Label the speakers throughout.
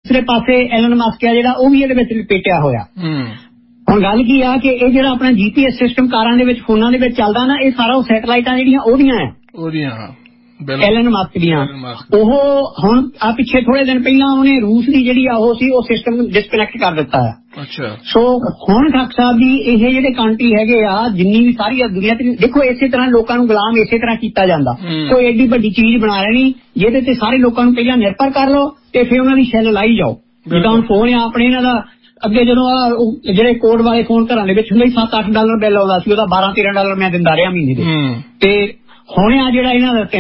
Speaker 1: ਦੂਸਰੇ ਪਾਸੇ Allen Musk ਆ ਜਿਹੜਾ ਉਹ ਵੀ ਇਹਦੇ ਵਿੱਚ ਲਪੇਟਿਆ ਹੋਇਆ। ਹੁਣ ਗੱਲ ਕੀ ਆ ਕਿ ਇਹ ਜਿਹੜਾ ਆਪਣਾ GPS ਸਿਸਟਮ ਕਾਰਾਂ ਦੇ ਵਿੱਚ ਫੋਨਾਂ ਦੇ ਵਿੱਚ ਚੱਲਦਾ ਨਾ, ਇਹ ਸਾਰਾ ਉਹ ਸੈਟਲਾਈਟਾਂ ਜਿਹੜੀਆਂ ਉਹਦੀਆਂ ਐਲਨ ਮਸਕ ਦੀਆਂ। ਉਹ ਹੁਣ ਆ ਪਿੱਛੇ ਥੋੜੇ ਦਿਨ ਪਹਿਲਾਂ ਉਹਨੇ ਰੂਸ ਦੀ ਜਿਹੜੀ ਆ ਉਹ ਸੀ ਉਹ ਸਿਸਟਮ ਡਿਸਕਨੈਕਟ ਕਰ ਦਿੱਤਾ ਹੈ। ਸੋ ਹੁਣ ਖਾਕ ਸਾਹਿਬ ਜੀ ਇਹ ਜਿਹੜੇ ਕੰਟਰੀ ਹੈਗੇ ਆ ਜਿੰਨੀ ਵੀ ਸਾਰੀ ਦੁਨੀਆ ਤੇ ਦੇਖੋ ਇਸੇ ਤਰ੍ਹਾਂ ਲੋਕਾਂ ਨੂੰ ਗੁਲਾਮ ਇਸੇ ਤਰ੍ਹਾਂ ਕੀਤਾ ਜਾਂਦਾ। ਕੋਈ ਐਡੀ ਵੱਡੀ ਚੀਜ਼ ਬਣਾ ਲੈਣੀ ਜਿਹਦੇ ਤੇ ਸਾਰੇ ਲੋਕਾਂ ਨੂੰ ਪਹਿਲਾਂ ਨਿਰਭਰ ਕਰ ਲਓ ਤੇ ਫਿਰ ਉਹਨਾਂ ਦੀ ਸ਼ੈਲ ਲਾਈ ਜਾਓ। ਜਿੱਦਾਂ ਹੁਣ ਫੋਨ ਆ ਆਪਣੇ ਇਹਨਾਂ ਦਾ ਅੱਗੇ ਜਦੋਂ ਜਿਹੜੇ ਕੋਡ ਵਾਲੇ ਫੋਨ ਘਰਾਂ ਦੇ ਵਿੱਚ ਹੁੰਦੇ $7-8 ਬਿੱਲ ਆਉਂਦਾ ਸੀ, ਉਹਦਾ $12-13 ਮੈਂ ਦਿੰਦਾ ਰਿਹਾ ਮਹੀਨੇ ਦੇ। ਤੇ ਹੁਣ ਆ ਜਿਹੜਾ ਇਹਨਾਂ ਦਾ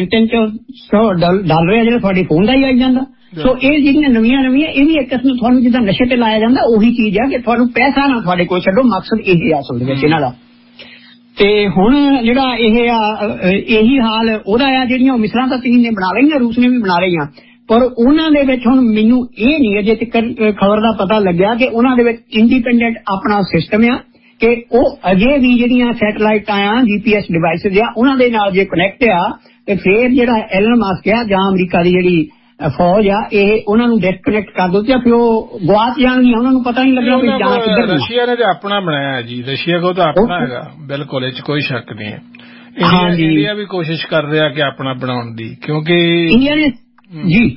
Speaker 1: $300 ਆ ਜਿਹੜਾ ਤੁਹਾਡੇ ਫੋਨ ਦਾ ਹੀ ਆਈ ਜਾਂਦਾ। ਸੋ ਇਹ ਜਿਹੜੀਆਂ ਨਵੀਆਂ ਇਹ ਵੀ ਇੱਕ ਕਿਸਮ ਤੁਹਾਨੂੰ ਜਿੱਦਾਂ ਨਸ਼ੇ ਤੇ ਲਾਇਆ ਜਾਂਦਾ ਉਹੀ ਚੀਜ਼ ਆ ਕਿ ਤੁਹਾਨੂੰ ਪੈਸਾ ਨਾ ਤੁਹਾਡੇ ਕੋਲ ਛੱਡੋ, ਮਕਸਦ ਇਹ ਆ ਅਸਲ ਦੇ ਵਿੱਚ ਇਹਨਾਂ ਦਾ। ਤੇ ਹੁਣ ਜਿਹੜਾ ਇਹ ਆ ਇਹੀ ਹਾਲ ਉਹਦਾ ਆ। ਜਿਹੜੀਆਂ ਮਿਸਲਾਂ ਤਾਂ ਚੀਨ ਨੇ ਬਣਾ ਲਈਆਂ, ਰੂਸ ਨੇ ਵੀ ਬਣਾ ਲਈਆਂ, ਪਰ ਉਹਨਾਂ ਦੇ ਵਿੱਚ ਹੁਣ ਮੈਨੂੰ ਇਹ ਨਹੀਂ ਅਜੇ ਤੱਕ ਖਬਰ ਦਾ ਪਤਾ ਲੱਗਿਆ ਕਿ ਉਹਨਾਂ ਦੇ ਵਿੱਚ ਇੰਡੀਪੈਂਡੈਂਟ ਆਪਣਾ ਸਿਸਟਮ ਆ ਕਿ ਉਹ ਅਜੇ ਵੀ ਜਿਹੜੀਆਂ ਸੈਟਲਾਈਟਾਂ ਆ GPS ਡਿਵਾਈਸਿਸ ਆ ਉਹਨਾਂ ਦੇ ਨਾਲ ਜੇ ਕਨੈਕਟ ਆ ਤੇ ਫਿਰ ਜਿਹੜਾ ਐਲਨ ਮਸਕ ਆ ਜਾਂ ਅਮਰੀਕਾ ਦੀ ਜਿਹੜੀ ਫੌਜ ਆ ਇਹ ਉਹਨਾਂ ਨੂੰ ਡਿਸਕਨੈਕਟ ਕਰ ਦੋ ਤੇ ਫਿਰ ਉਹ ਗਵਾਚ ਜਾਣਗੀਆਂ, ਉਹਨਾਂ ਨੂੰ ਪਤਾ ਨਹੀਂ ਲੱਗਣਾ ਵੀ ਜਾਣਾ ਕਿੱਧਰ।
Speaker 2: ਰਸ਼ੀਆ ਨੇ ਤਾਂ ਆਪਣਾ ਬਣਾਇਆ ਜੀ, ਰਸ਼ੀਆ ਕੋਲ ਤਾਂ ਆਪਣਾ ਹੈਗਾ, ਬਿਲਕੁਲ ਇਹ 'ਚ ਕੋਈ ਸ਼ੱਕ ਨਹੀਂ ਹੈ। ਇੰਡੀਆ ਵੀ ਕੋਸ਼ਿਸ਼ ਕਰ ਰਿਹਾ ਕਿ ਆਪਣਾ ਬਣਾਉਣ ਦੀ, ਕਿਉਂਕਿ ਇੰਡੀਆ ਨੇ ਜੀ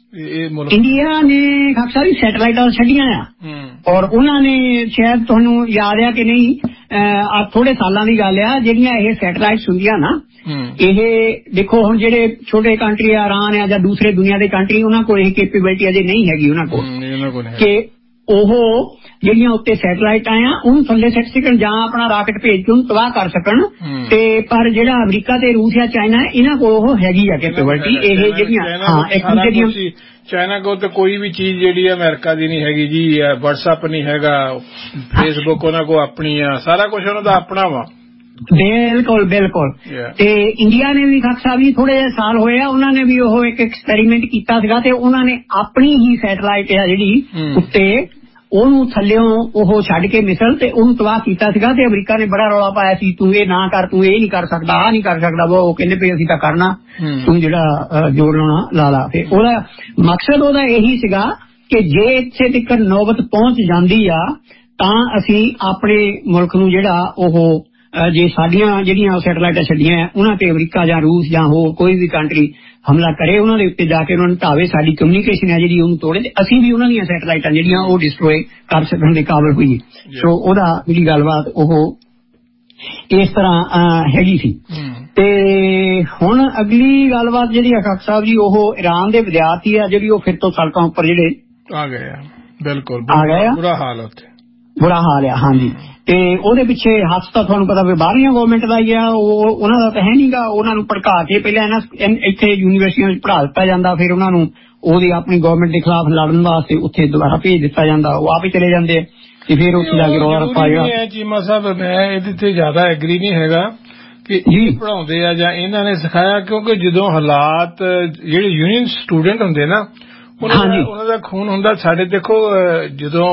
Speaker 2: ਇੰਡੀਆ ਨੇ ਖਾਕ ਸਾਹਿਬ ਸੈਟਲਾਈਟਾਂ ਛੱਡੀਆਂ ਆ ਔਰ ਉਹਨਾਂ ਨੇ ਸ਼ਾਇਦ ਤੁਹਾਨੂੰ ਯਾਦ ਆ ਕਿ ਨਹੀਂ ਥੋੜੇ ਸਾਲਾਂ ਦੀ ਗੱਲ ਆ ਜਿਹੜੀਆਂ ਇਹ ਸੈਟਲਾਈਟਸ ਹੁੰਦੀਆਂ ਨਾ ਇਹ ਦੇਖੋ ਹੁਣ ਜਿਹੜੇ ਛੋਟੇ ਕੰਟਰੀ ਆ ਇਰਾਨ ਆ ਜਾਂ ਦੂਸਰੇ ਦੁਨੀਆ ਦੇ ਕੰਟਰੀ ਉਹਨਾਂ ਕੋਲ ਇਹ ਕੈਪੇਬਿਲਿਟੀ ਅਜੇ ਨਹੀਂ ਹੈਗੀ ਉਹਨਾਂ ਕੋਲ ਕਿ ਉਹ ਜਿਹੜੀਆਂ ਉੱਤੇ ਸੈਟਲਾਈਟਾਂ ਆ ਉਹਨੂੰ ਥੱਲੇ ਸੱਟ ਸਕਣ ਜਾਂ ਆਪਣਾ ਰਾਕਟ ਭੇਜ ਕੇ ਉਹਨੂੰ ਤਬਾਹ ਕਰ ਸਕਣ। ਤੇ ਪਰ ਜਿਹੜਾ ਅਮਰੀਕਾ ਤੇ ਰੂਸ ਜਾਂ ਚਾਈਨਾ ਇਹਨਾਂ ਕੋਲ ਉਹ ਹੈਗੀ ਆ ਕੈਪੇਬਿਲਿਟੀ ਇਹ ਜਿਹੜੀਆਂ ਇੱਕ ਦੂਜੇ ਦੀਆਂ। ਚਾਈਨਾ ਕੋਲ ਤਾਂ ਕੋਈ ਵੀ ਚੀਜ਼ ਜਿਹੜੀ ਅਮਰੀਕਾ ਦੀ ਨਹੀਂ ਹੈਗੀ ਜੀ, WhatsApp ਨਹੀਂ ਹੈਗਾ, Facebook ਉਹਨਾਂ ਕੋਲ ਆਪਣੀ ਆ, ਸਾਰਾ ਕੁਛ ਉਹਨਾਂ ਦਾ ਆਪਣਾ ਵਾ। ਬਿਲਕੁਲ ਤੇ ਇੰਡੀਆ ਨੇ ਵੀ ਖਾਕ ਸਾਹਿਬ ਜੀ ਥੋੜੇ ਜਿਹੇ ਸਾਲ ਹੋਏ ਆ ਉਹਨਾਂ ਨੇ ਵੀ ਉਹ ਇੱਕ ਐਕਸਪੈਰੀਮੈਂਟ ਕੀਤਾ ਸੀਗਾ ਤੇ ਉਹਨਾਂ ਨੇ ਆਪਣੀ ਹੀ ਸੈਟਲਾਈਟ ਆ ਜਿਹੜੀ ਉੱਤੇ ਉਹਨੂੰ ਥੱਲਿਓਂ ਉਹ ਛੱਡ ਕੇ ਮਿਸਲ ਤੇ ਉਹਨੂੰ ਤਬਾਹ ਕੀਤਾ ਸੀਗਾ। ਤੇ ਅਮਰੀਕਾ ਨੇ ਬੜਾ ਰੌਲਾ ਪਾਇਆ ਸੀ ਤੂੰ ਇਹ ਨਾ ਕਰ, ਤੂੰ ਇਹ ਨਹੀਂ ਕਰ ਸਕਦਾ, ਆਹ ਨਹੀਂ ਕਰ ਸਕਦਾ। ਉਹ ਕਹਿੰਦੇ ਪਏ ਅਸੀਂ ਤਾਂ ਕਰਨਾ, ਤੂੰ ਜਿਹੜਾ ਜੋਰ ਲਾਉਣਾ ਲਾ ਲਾ। ਤੇ ਉਹਦਾ ਮਕਸਦ ਉਹਦਾ ਇਹੀ ਸੀਗਾ ਕਿ ਜੇ ਇੱਥੇ ਤੱਕ ਨੌਬਤ ਪਹੁੰਚ ਜਾਂਦੀ ਆ ਤਾਂ ਅਸੀਂ ਆਪਣੇ ਮੁਲਕ ਨੂੰ ਜਿਹੜਾ ਉਹ ਜੇ ਸਾਡੀਆਂ ਜਿਹੜੀਆਂ ਸੈਟਲਾਈਟਾਂ ਛੱਡੀਆਂ ਉਹਨਾਂ ਤੇ ਅਮਰੀਕਾ ਜਾਂ ਰੂਸ ਜਾਂ ਹੋਰ ਕੋਈ ਵੀ ਕੰਟਰੀ ਹਮਲਾ ਕਰੇ ਉਹਨਾਂ ਦੇ ਉੱਤੇ ਜਾ ਕੇ ਉਹਨਾਂ ਨੂੰ ਢਾਵੇ, ਸਾਡੀ ਕਮਿਊਨੀਕੇਸ਼ਨ ਹੈ ਜਿਹੜੀ ਉਹਨੂੰ ਤੋੜੇ ਤੇ ਅਸੀਂ ਵੀ ਉਹਨਾਂ ਦੀਆਂ ਸੈਟਲਾਈਟਾਂ ਜਿਹੜੀਆਂ ਉਹ ਡਿਸਟਰੋਏ ਕਰ ਸਕਣ ਦੇ ਕਾਬਲ ਹੋਈਏ। ਸੋ ਉਹਦਾ ਜਿਹੜੀ ਗੱਲਬਾਤ ਉਹ ਇਸ ਤਰ੍ਹਾਂ ਹੈਗੀ ਸੀ। ਤੇ ਹੁਣ ਅਗਲੀ ਗੱਲਬਾਤ ਜਿਹੜੀ ਖਾਕ ਸਾਹਿਬ ਜੀ ਉਹ ਇਰਾਨ ਦੇ ਵਿਦਿਆਰਥੀ ਆ ਜਿਹੜੀ ਉਹ ਫਿਰ ਤੋਂ ਸੜਕਾਂ ਉੱਪਰ ਜਿਹੜੇ ਆ ਗਏ ਆ। ਬਿਲਕੁਲ ਆ ਗਏ ਆ, ਬੁਰਾ ਹਾਲ ਉੱਥੇ ਬੁਰਾ ਹਾਲ ਆ। ਹਾਂਜੀ ਤੇ ਉਹਦੇ ਪਿੱਛੇ ਹੱਥ ਤਾਂ ਤੁਹਾਨੂੰ ਪਤਾ ਵੀ ਬਾਹਰਲੀਆਂ ਗੌਰਮੈਂਟ ਦਾ ਹੀ ਆ, ਉਹ ਉਹਨਾਂ ਦਾ ਤਾਂ ਹੈ ਨੀਗਾ। ਉਹਨਾਂ ਨੂੰ ਭੜਕਾ ਕੇ ਪਹਿਲਾਂ ਇੱਥੇ ਯੂਨੀਵਰਸਿਟੀਆਂ ਵਿੱਚ ਪੜ੍ਹਾ ਦਿੱਤਾ ਜਾਂਦਾ, ਫਿਰ ਉਹਨਾਂ ਨੂੰ ਉਹਦੀ ਆਪਣੀ ਗੌਰਮੈਂਟ ਦੇ ਖਿਲਾਫ ਲੜਨ ਵਾਸਤੇ ਉੱਥੇ ਦੁਬਾਰਾ ਭੇਜ ਦਿੱਤਾ ਜਾਂਦਾ, ਉਹ ਆਪ ਹੀ ਚਲੇ ਜਾਂਦੇ ਤੇ ਫਿਰ ਉੱਥੇ ਜਾ ਕੇ ਰੌਲਾ ਰੱਪਾ ਜਿਹੜਾ। ਚੀਮਾ ਸਾਹਿਬ ਮੈਂ ਇਹਦੇ ਤੇ ਜ਼ਿਆਦਾ ਐਗਰੀ ਨਹੀਂ ਹੈਗਾ ਕਿ ਇਹ ਪੜ੍ਹਾਉਂਦੇ ਆ ਜਾਂ ਇਹਨਾਂ ਨੇ ਸਿਖਾਇਆ, ਕਿਉਂਕਿ ਜਦੋਂ ਹਾਲਾਤ ਜਿਹੜੇ ਯੂਨੀਅਨ ਸਟੂਡੈਂਟ ਹੁੰਦੇ ਨਾ ਉਹਨਾਂ ਦਾ ਖੂਨ ਹੁੰਦਾ। ਸਾਡੇ ਦੇਖੋ ਜਦੋਂ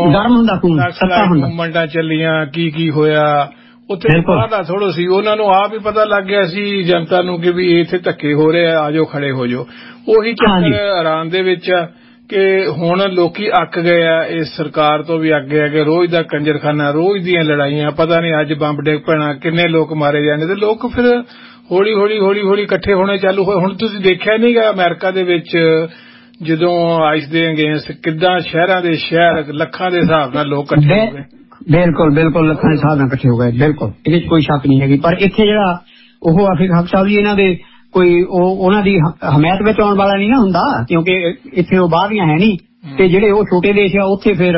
Speaker 2: ਮੂਵਮੈਂਟਾਂ ਚੱਲੀਆਂ ਕੀ ਹੋਇਆ ਉੱਥੇ ਪਤਾ ਥੋੜੋ ਸੀ, ਉਹਨਾਂ ਨੂੰ ਆਪ ਹੀ ਪਤਾ ਲੱਗ ਗਿਆ ਸੀ ਜਨਤਾ ਨੂੰ ਕਿ ਵੀ ਇੱਥੇ ਧੱਕੇ ਹੋ ਰਹੇ ਆ, ਆਜੋ ਖੜੇ ਹੋ ਜਾਓ। ਉਹੀ ਚੱਕਰ ਇਰਾਨ ਦੇ ਵਿੱਚ ਆ ਕਿ ਹੁਣ ਲੋਕੀ ਅੱਕ ਗਏ ਆ, ਇਸ ਸਰਕਾਰ ਤੋਂ ਵੀ ਅੱਕ ਗਏ ਕਿ ਰੋਜ਼ ਦਾ ਕੰਜਰਖਾਨਾ, ਰੋਜ਼ ਦੀਆਂ ਲੜਾਈਆਂ, ਪਤਾ ਨਹੀਂ ਅੱਜ ਬੰਬ ਡਿੱਗ ਪੈਣਾ, ਕਿੰਨੇ ਲੋਕ ਮਾਰੇ ਜਾਣੇ। ਤੇ ਲੋਕ ਫਿਰ ਹੌਲੀ ਹੌਲੀ ਇਕੱਠੇ ਹੋਣੇ ਚਾਲੂ ਹੋਏ। ਹੁਣ ਤੁਸੀਂ ਦੇਖਿਆ ਨੀ ਗਾ ਅਮਰੀਕਾ ਦੇ ਵਿੱਚ ਜਦੋਂ ਆਈਸ ਦੇ ਅਗੇਂਸਟ ਕਿੱਦਾਂ ਸ਼ਹਿਰਾਂ ਦੇ ਸ਼ਹਿਰ ਲੱਖਾਂ ਦੇ ਹਿਸਾਬ ਨਾਲ ਲੋਕ ਇਕੱਠੇ ਹੋ ਗਏ। ਬਿਲਕੁਲ ਲੱਖਾਂ ਦੇ ਹਿਸਾਬ ਨਾਲ ਇਕੱਠੇ ਹੋ ਗਏ, ਬਿਲਕੁਲ ਇਹਦੇ ਚ ਕੋਈ ਸ਼ੱਕ ਨਹੀਂ ਹੈਗੀ। ਪਰ ਇੱਥੇ ਜਿਹੜਾ ਉਹ ਆਫਿਕ ਹੱਕ ਸਾਹਿਬ ਜੀ ਇਹਨਾਂ ਦੇ ਕੋਈ ਉਹਨਾਂ ਦੀ ਹਮਾਇਤ ਵਿੱਚ ਆਉਣ ਵਾਲਾ ਨਹੀਂ ਨਾ ਹੁੰਦਾ, ਕਿਉਂਕਿ ਇੱਥੇ ਉਹ ਬਾਹਰੀਆਂ ਹੈ ਨਹੀਂ ਤੇ ਜਿਹੜੇ ਉਹ ਛੋਟੇ ਦੇਸ਼ ਆ ਉੱਥੇ ਫਿਰ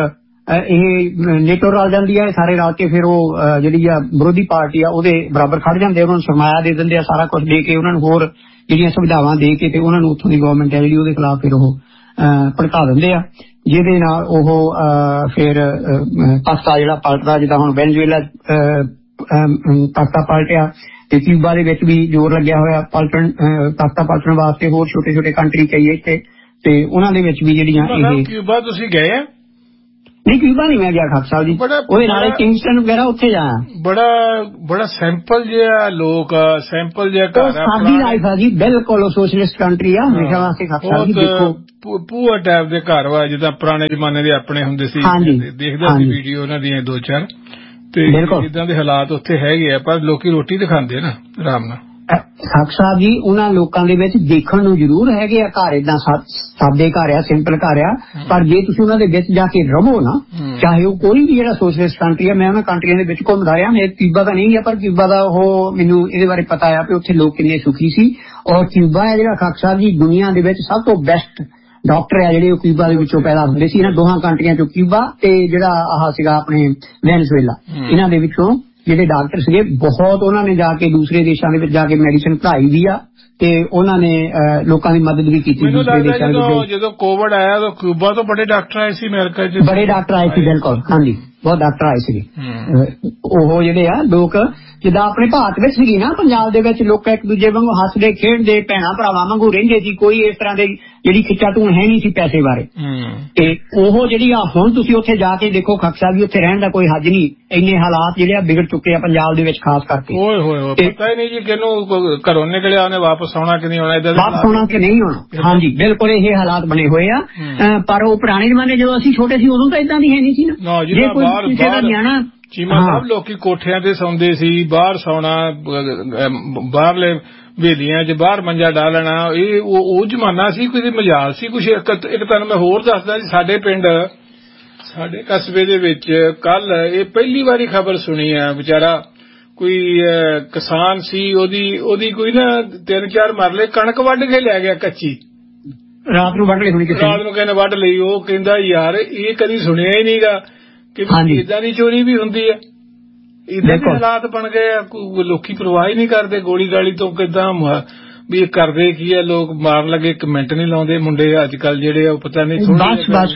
Speaker 2: ਇਹ ਨੇਟੋ ਰਲ ਜਾਂਦੀ ਹੈ, ਸਾਰੇ ਰਲ ਕੇ ਫਿਰ ਉਹ ਜਿਹੜੀ ਆ ਵਿਰੋਧੀ ਪਾਰਟੀ ਆ ਉਹਦੇ ਬਰਾਬਰ ਖੜ ਜਾਂਦੇ, ਉਹਨਾਂ ਨੂੰ ਸਰਮਾਇਆ ਦੇ ਦਿੰਦੇ ਆ, ਸਾਰਾ ਕੁਝ ਦੇ ਕੇ ਉਹਨਾਂ ਨੂੰ ਹੋਰ ਜਿਹੜੀਆਂ ਸੁਵਿਧਾਵਾਂ ਦੇ ਕੇ ਤੇ ਉਹਨਾਂ ਨੂੰ ਉੱਥੋਂ ਦੀ ਗਵਰਨਮੈਂਟ ਹੈ ਜਿਹੜੀ ਉਹਦੇ ਖਿਲਾਫ ਫਿਰ ਉਹ ਭੜਕਾ ਦਿੰਦੇ ਆ, ਜਿਹਦੇ ਨਾਲ ਉਹ ਫਿਰ ਤਖਤਾ ਜਿਹੜਾ ਪਲਟਦਾ। ਜਿੱਦਾਂ ਹੁਣ ਵੈਨਜ਼ੂਏਲਾ ਤਖਤਾ ਪਲਟਿਆ ਤੇ ਕਿਊਬਾ ਦੇ ਵਿੱਚ ਵੀ ਜ਼ੋਰ ਲੱਗਿਆ ਹੋਇਆ ਤਖਤਾ ਪਲਟਣ ਵਾਸਤੇ, ਹੋਰ ਛੋਟੇ ਕੰਟਰੀ ਕਈ ਇੱਥੇ ਤੇ ਉਹਨਾਂ ਦੇ ਵਿੱਚ ਵੀ ਜਿਹੜੀਆਂ ਇਹ। ਕਿਊਬਾ ਤੁਸੀਂ ਗਏ ਆ?
Speaker 1: ਨਹੀਂ ਕਿਊਬਾ ਨਹੀਂ ਮੈਂ ਗਿਆ ਖਾਕ ਸਾਹਿਬ ਜੀ, ਉਹਦੇ ਨਾਲ ਕਿੰਗਸਟਨ ਵਗੈਰਾ ਉੱਥੇ ਜਾਇਆ।
Speaker 2: ਬੜਾ ਸਿੰਪਲ ਜਿਹਾ ਲੋਕ ਆ, ਸਿੰਪਲ ਜਿਹਾ ਘਰ ਆ,
Speaker 1: ਸਾਦੀ ਲਾਈਫ ਆ ਜੀ ਬਿਲਕੁਲ, ਸੋਸ਼ਲਿਸਟ ਕੰਟਰੀ ਆ ਹਮੇਸ਼ਾ ਵਾਸਤੇ ਖਾਕ ਸਾਹਿਬ ਜੀ। ਦੇਖੋ
Speaker 2: ਪੂਆ ਟਾਈਪ ਦੇ ਘਰ ਵਾ ਜਿੱਦਾਂ ਪੁਰਾਣੇ ਜ਼ਮਾਨੇ ਦੇ ਆਪਣੇ ਹੁੰਦੇ ਸੀ, ਦੇਖਦਾ ਸੀ ਵੀਡੀਓ ਉਹਨਾਂ ਦੀਆਂ 2-4 ਤੇ ਇਦਾਂ ਦੇ ਹਾਲਾਤ ਉੱਥੇ ਹੈਗੇ ਆ, ਪਰ ਲੋਕੀ ਰੋਟੀ ਤੇ ਖਾਂਦੇ ਨਾ ਆਰਾਮ ਨਾਲ।
Speaker 1: ਖਾਕ ਸਾਹਿਬ ਜੀ ਉਹਨਾਂ ਲੋਕਾਂ ਦੇ ਵਿੱਚ ਦੇਖਣ ਨੂੰ ਜ਼ਰੂਰ ਹੈਗੇ ਆ ਘਰ, ਏਦਾਂ ਸਾਦੇ ਘਰ ਆ, ਸਿੰਪਲ ਘਰ ਆ, ਪਰ ਜੇ ਤੁਸੀਂ ਉਹਨਾਂ ਦੇ ਵਿੱਚ ਜਾ ਕੇ ਰਹੋ ਨਾ, ਚਾਹੇ ਉਹ ਕੋਈ ਵੀ ਜਿਹੜਾ ਸੋਸ਼ਲਿਸਟ ਕੰਟਰੀ ਆ, ਮੈਂ ਉਹਨਾਂ ਕੰਟਰੀਆਂ ਦੇ ਵਿੱਚ ਘੁੰਮਦਾ ਰਿਹਾ, ਮੇਰੇ ਕਿਊਬਾ ਦਾ ਨਹੀਂ ਆ ਪਰ ਕਿਊਬਾ ਦਾ ਉਹ ਮੈਨੂੰ ਇਹਦੇ ਬਾਰੇ ਪਤਾ ਆ ਕਿ ਉੱਥੇ ਲੋਕ ਕਿੰਨੇ ਸੁਖੀ ਸੀ। ਔਰ ਕਿਊਬਾ ਹੈ ਜਿਹੜਾ ਖਾਕ ਸਾਹਿਬ ਜੀ ਦੁਨੀਆ ਦੇ ਵਿੱਚ ਸਭ ਤੋਂ ਬੈਸਟ ਡਾਕਟਰ ਆ ਜਿਹੜੇ ਉਹ ਕਿਊਬਾ ਦੇ ਵਿੱਚੋਂ ਪੈਦਾ ਹੁੰਦੇ ਸੀ। ਇਹਨਾਂ ਦੋਹਾਂ ਕੰਟਰੀਆਂ ਚੋਂ ਕਿਊਬਾ ਤੇ ਜਿਹੜਾ ਆਹ ਸੀਗਾ ਆਪਣੇ ਵੈਨਜ਼ੂਏਲਾ, ਇਹਨਾਂ ਦੇ ਵਿੱਚੋਂ ਜਿਹੜੇ ਡਾਕਟਰ ਸੀਗੇ ਬਹੁਤ ਉਹਨਾਂ ਨੇ ਜਾ ਕੇ ਦੂਸਰੇ ਦੇਸ਼ਾਂ ਦੇ ਵਿੱਚ ਜਾ ਕੇ ਮੈਡੀਸਨ ਪੜ੍ਹਾਈ ਵੀ ਆ ਤੇ ਉਹਨਾਂ ਨੇ ਲੋਕਾਂ ਦੀ ਮਦਦ ਵੀ ਕੀਤੀ ਦੂਸਰੇ ਦੇਸ਼ਾਂ ਦੇ ਵਿੱਚ।
Speaker 2: ਜਦੋਂ ਕੋਵਿਡ ਆਇਆ ਤਾਂ ਕਿਊਬਾ ਤੋਂ ਬੜੇ ਡਾਕਟਰ ਆਏ ਸੀ ਅਮਰੀਕਾ ਚ,
Speaker 1: ਬੜੇ ਡਾਕਟਰ ਆਏ ਸੀ ਬਿਲਕੁਲ, ਹਾਂਜੀ ਬਹੁਤ ਡਾਕਟਰ ਆਏ ਸੀਗੇ। ਉਹ ਜਿਹੜੇ ਆ ਲੋਕ ਜਿੱਦਾਂ ਆਪਣੇ ਭਾਰਤ ਵਿੱਚ ਸੀਗੀ ਨਾ, ਪੰਜਾਬ ਦੇ ਵਿੱਚ ਲੋਕ ਇੱਕ ਦੂਜੇ ਵਾਂਗੂ ਹੱਸਦੇ ਖੇਡਦੇ ਭੈਣਾਂ ਭਰਾਵਾਂ ਵਾਂਗੂ ਰਹਿੰਦੇ ਸੀ, ਕੋਈ ਇਸ ਤਰ੍ਹਾਂ ਦੇ ਜਿਹੜੀ ਖਿੱਚਾ ਧੂਣ ਹੈ ਨਹੀਂ ਸੀ ਪੈਸੇ ਬਾਰੇ। ਤੇ ਉਹ ਜਿਹੜੀ ਆ ਹੁਣ ਤੁਸੀਂ ਉੱਥੇ ਜਾ ਕੇ ਦੇਖੋ ਖਾਕ ਸਾਹਿਬ ਜੀ, ਉੱਥੇ ਰਹਿਣ ਦਾ ਕੋਈ ਹੱਜ ਨਹੀਂ, ਇੰਨੇ ਹਾਲਾਤ ਜਿਹੜੇ ਆ ਵਿਗੜ ਚੁੱਕੇ ਆ ਪੰਜਾਬ ਦੇ ਵਿੱਚ ਖਾਸ ਕਰਕੇ।
Speaker 2: ਓਏ ਹੋਏ ਪਤਾ ਹੀ ਨਹੀਂ ਜੀ ਕਿਹਨੂੰ ਘਰੋਂ ਨਿਕਲਿਆ ਉਹਨੇ ਵਾਪਸ ਆਉਣਾ ਕਿ ਨਹੀਂ ਆਉਣਾ,
Speaker 1: ਵਾਪਸ ਆਉਣਾ ਕਿ ਨਹੀਂ ਆਉਣਾ। ਹਾਂਜੀ ਬਿਲਕੁਲ ਇਹ ਹਾਲਾਤ ਬਣੇ ਹੋਏ ਆ, ਪਰ ਉਹ ਪੁਰਾਣੇ ਜ਼ਮਾਨੇ ਜਦੋਂ ਅਸੀਂ ਛੋਟੇ ਸੀ ਉਦੋਂ ਤਾਂ ਏਦਾਂ ਦੀ ਹੈ ਨਹੀਂ ਸੀ ਨਾ। ਜੇ ਕੋਈ ਕਿਸੇ ਦਾ ਨਿਆਣਾ
Speaker 2: ਚੀਮਾ ਸਾਹਿਬ ਲੋਕੀ ਕੋਠਿਆਂ ਤੇ ਸੌਂਦੇ ਸੀ, ਬਾਹਰ ਸੌਣਾ, ਬਾਹਰਲੇ ਵੇਲੀਆਂ 'ਚ ਬਾਹਰ ਮੰਜਾ ਡਾ ਲੈਣਾ, ਇਹ ਉਹ ਜ਼ਮਾਨਾ ਸੀ, ਕੋਈ ਮਜਾਲ ਸੀ ਕੁਛ। ਇੱਕ ਤੁਹਾਨੂੰ ਮੈਂ ਹੋਰ ਦੱਸਦਾ ਜੀ, ਸਾਡੇ ਪਿੰਡ ਸਾਡੇ ਕਸਬੇ ਦੇ ਵਿੱਚ ਕੱਲ ਇਹ ਪਹਿਲੀ ਵਾਰੀ ਖਬਰ ਸੁਣੀ ਆ, ਵਿਚਾਰਾ ਕੋਈ ਕਿਸਾਨ ਸੀ, ਉਹਦੀ ਕੋਈ ਨਾ 3-4 ਮਰਲੇ ਕਣਕ ਵੱਢ ਕੇ ਲੈ ਗਿਆ ਕੱਚੀ,
Speaker 1: ਰਾਤ ਨੂੰ ਵੱਢ ਲਈ ਹੋਣੀ,
Speaker 2: ਰਾਤ ਨੂੰ ਕਹਿੰਦੇ ਵੱਢ ਲਈ। ਉਹ ਕਹਿੰਦਾ ਯਾਰ ਇਹ ਕਦੀ ਸੁਣਿਆ ਹੀ ਨਹੀਂਗਾ ਕਿ ਏਦਾਂ ਦੀ ਚੋਰੀ ਵੀ ਹੁੰਦੀ ਹੈ, ਏਦਾਂ ਦੇ ਹਾਲਾਤ ਬਣ ਗਏ ਆ, ਲੋਕੀ ਪਰਵਾਹ ਹੀ ਨਹੀਂ ਕਰਦੇ। ਗੋਲੀ ਗਾਲੀ ਤੋਂ ਕਿੱਦਾਂ ਵੀ ਇਹ ਕਰਦੇ ਕੀ ਆ, ਲੋਕ ਮਾਰਨ ਲੱਗੇ ਇੱਕ ਮਿੰਟ ਨਹੀਂ ਲਾਉਂਦੇ ਮੁੰਡੇ ਅੱਜ ਕੱਲ ਜਿਹੜੇ ਆ, ਪਤਾ ਨਹੀਂ ਦੋ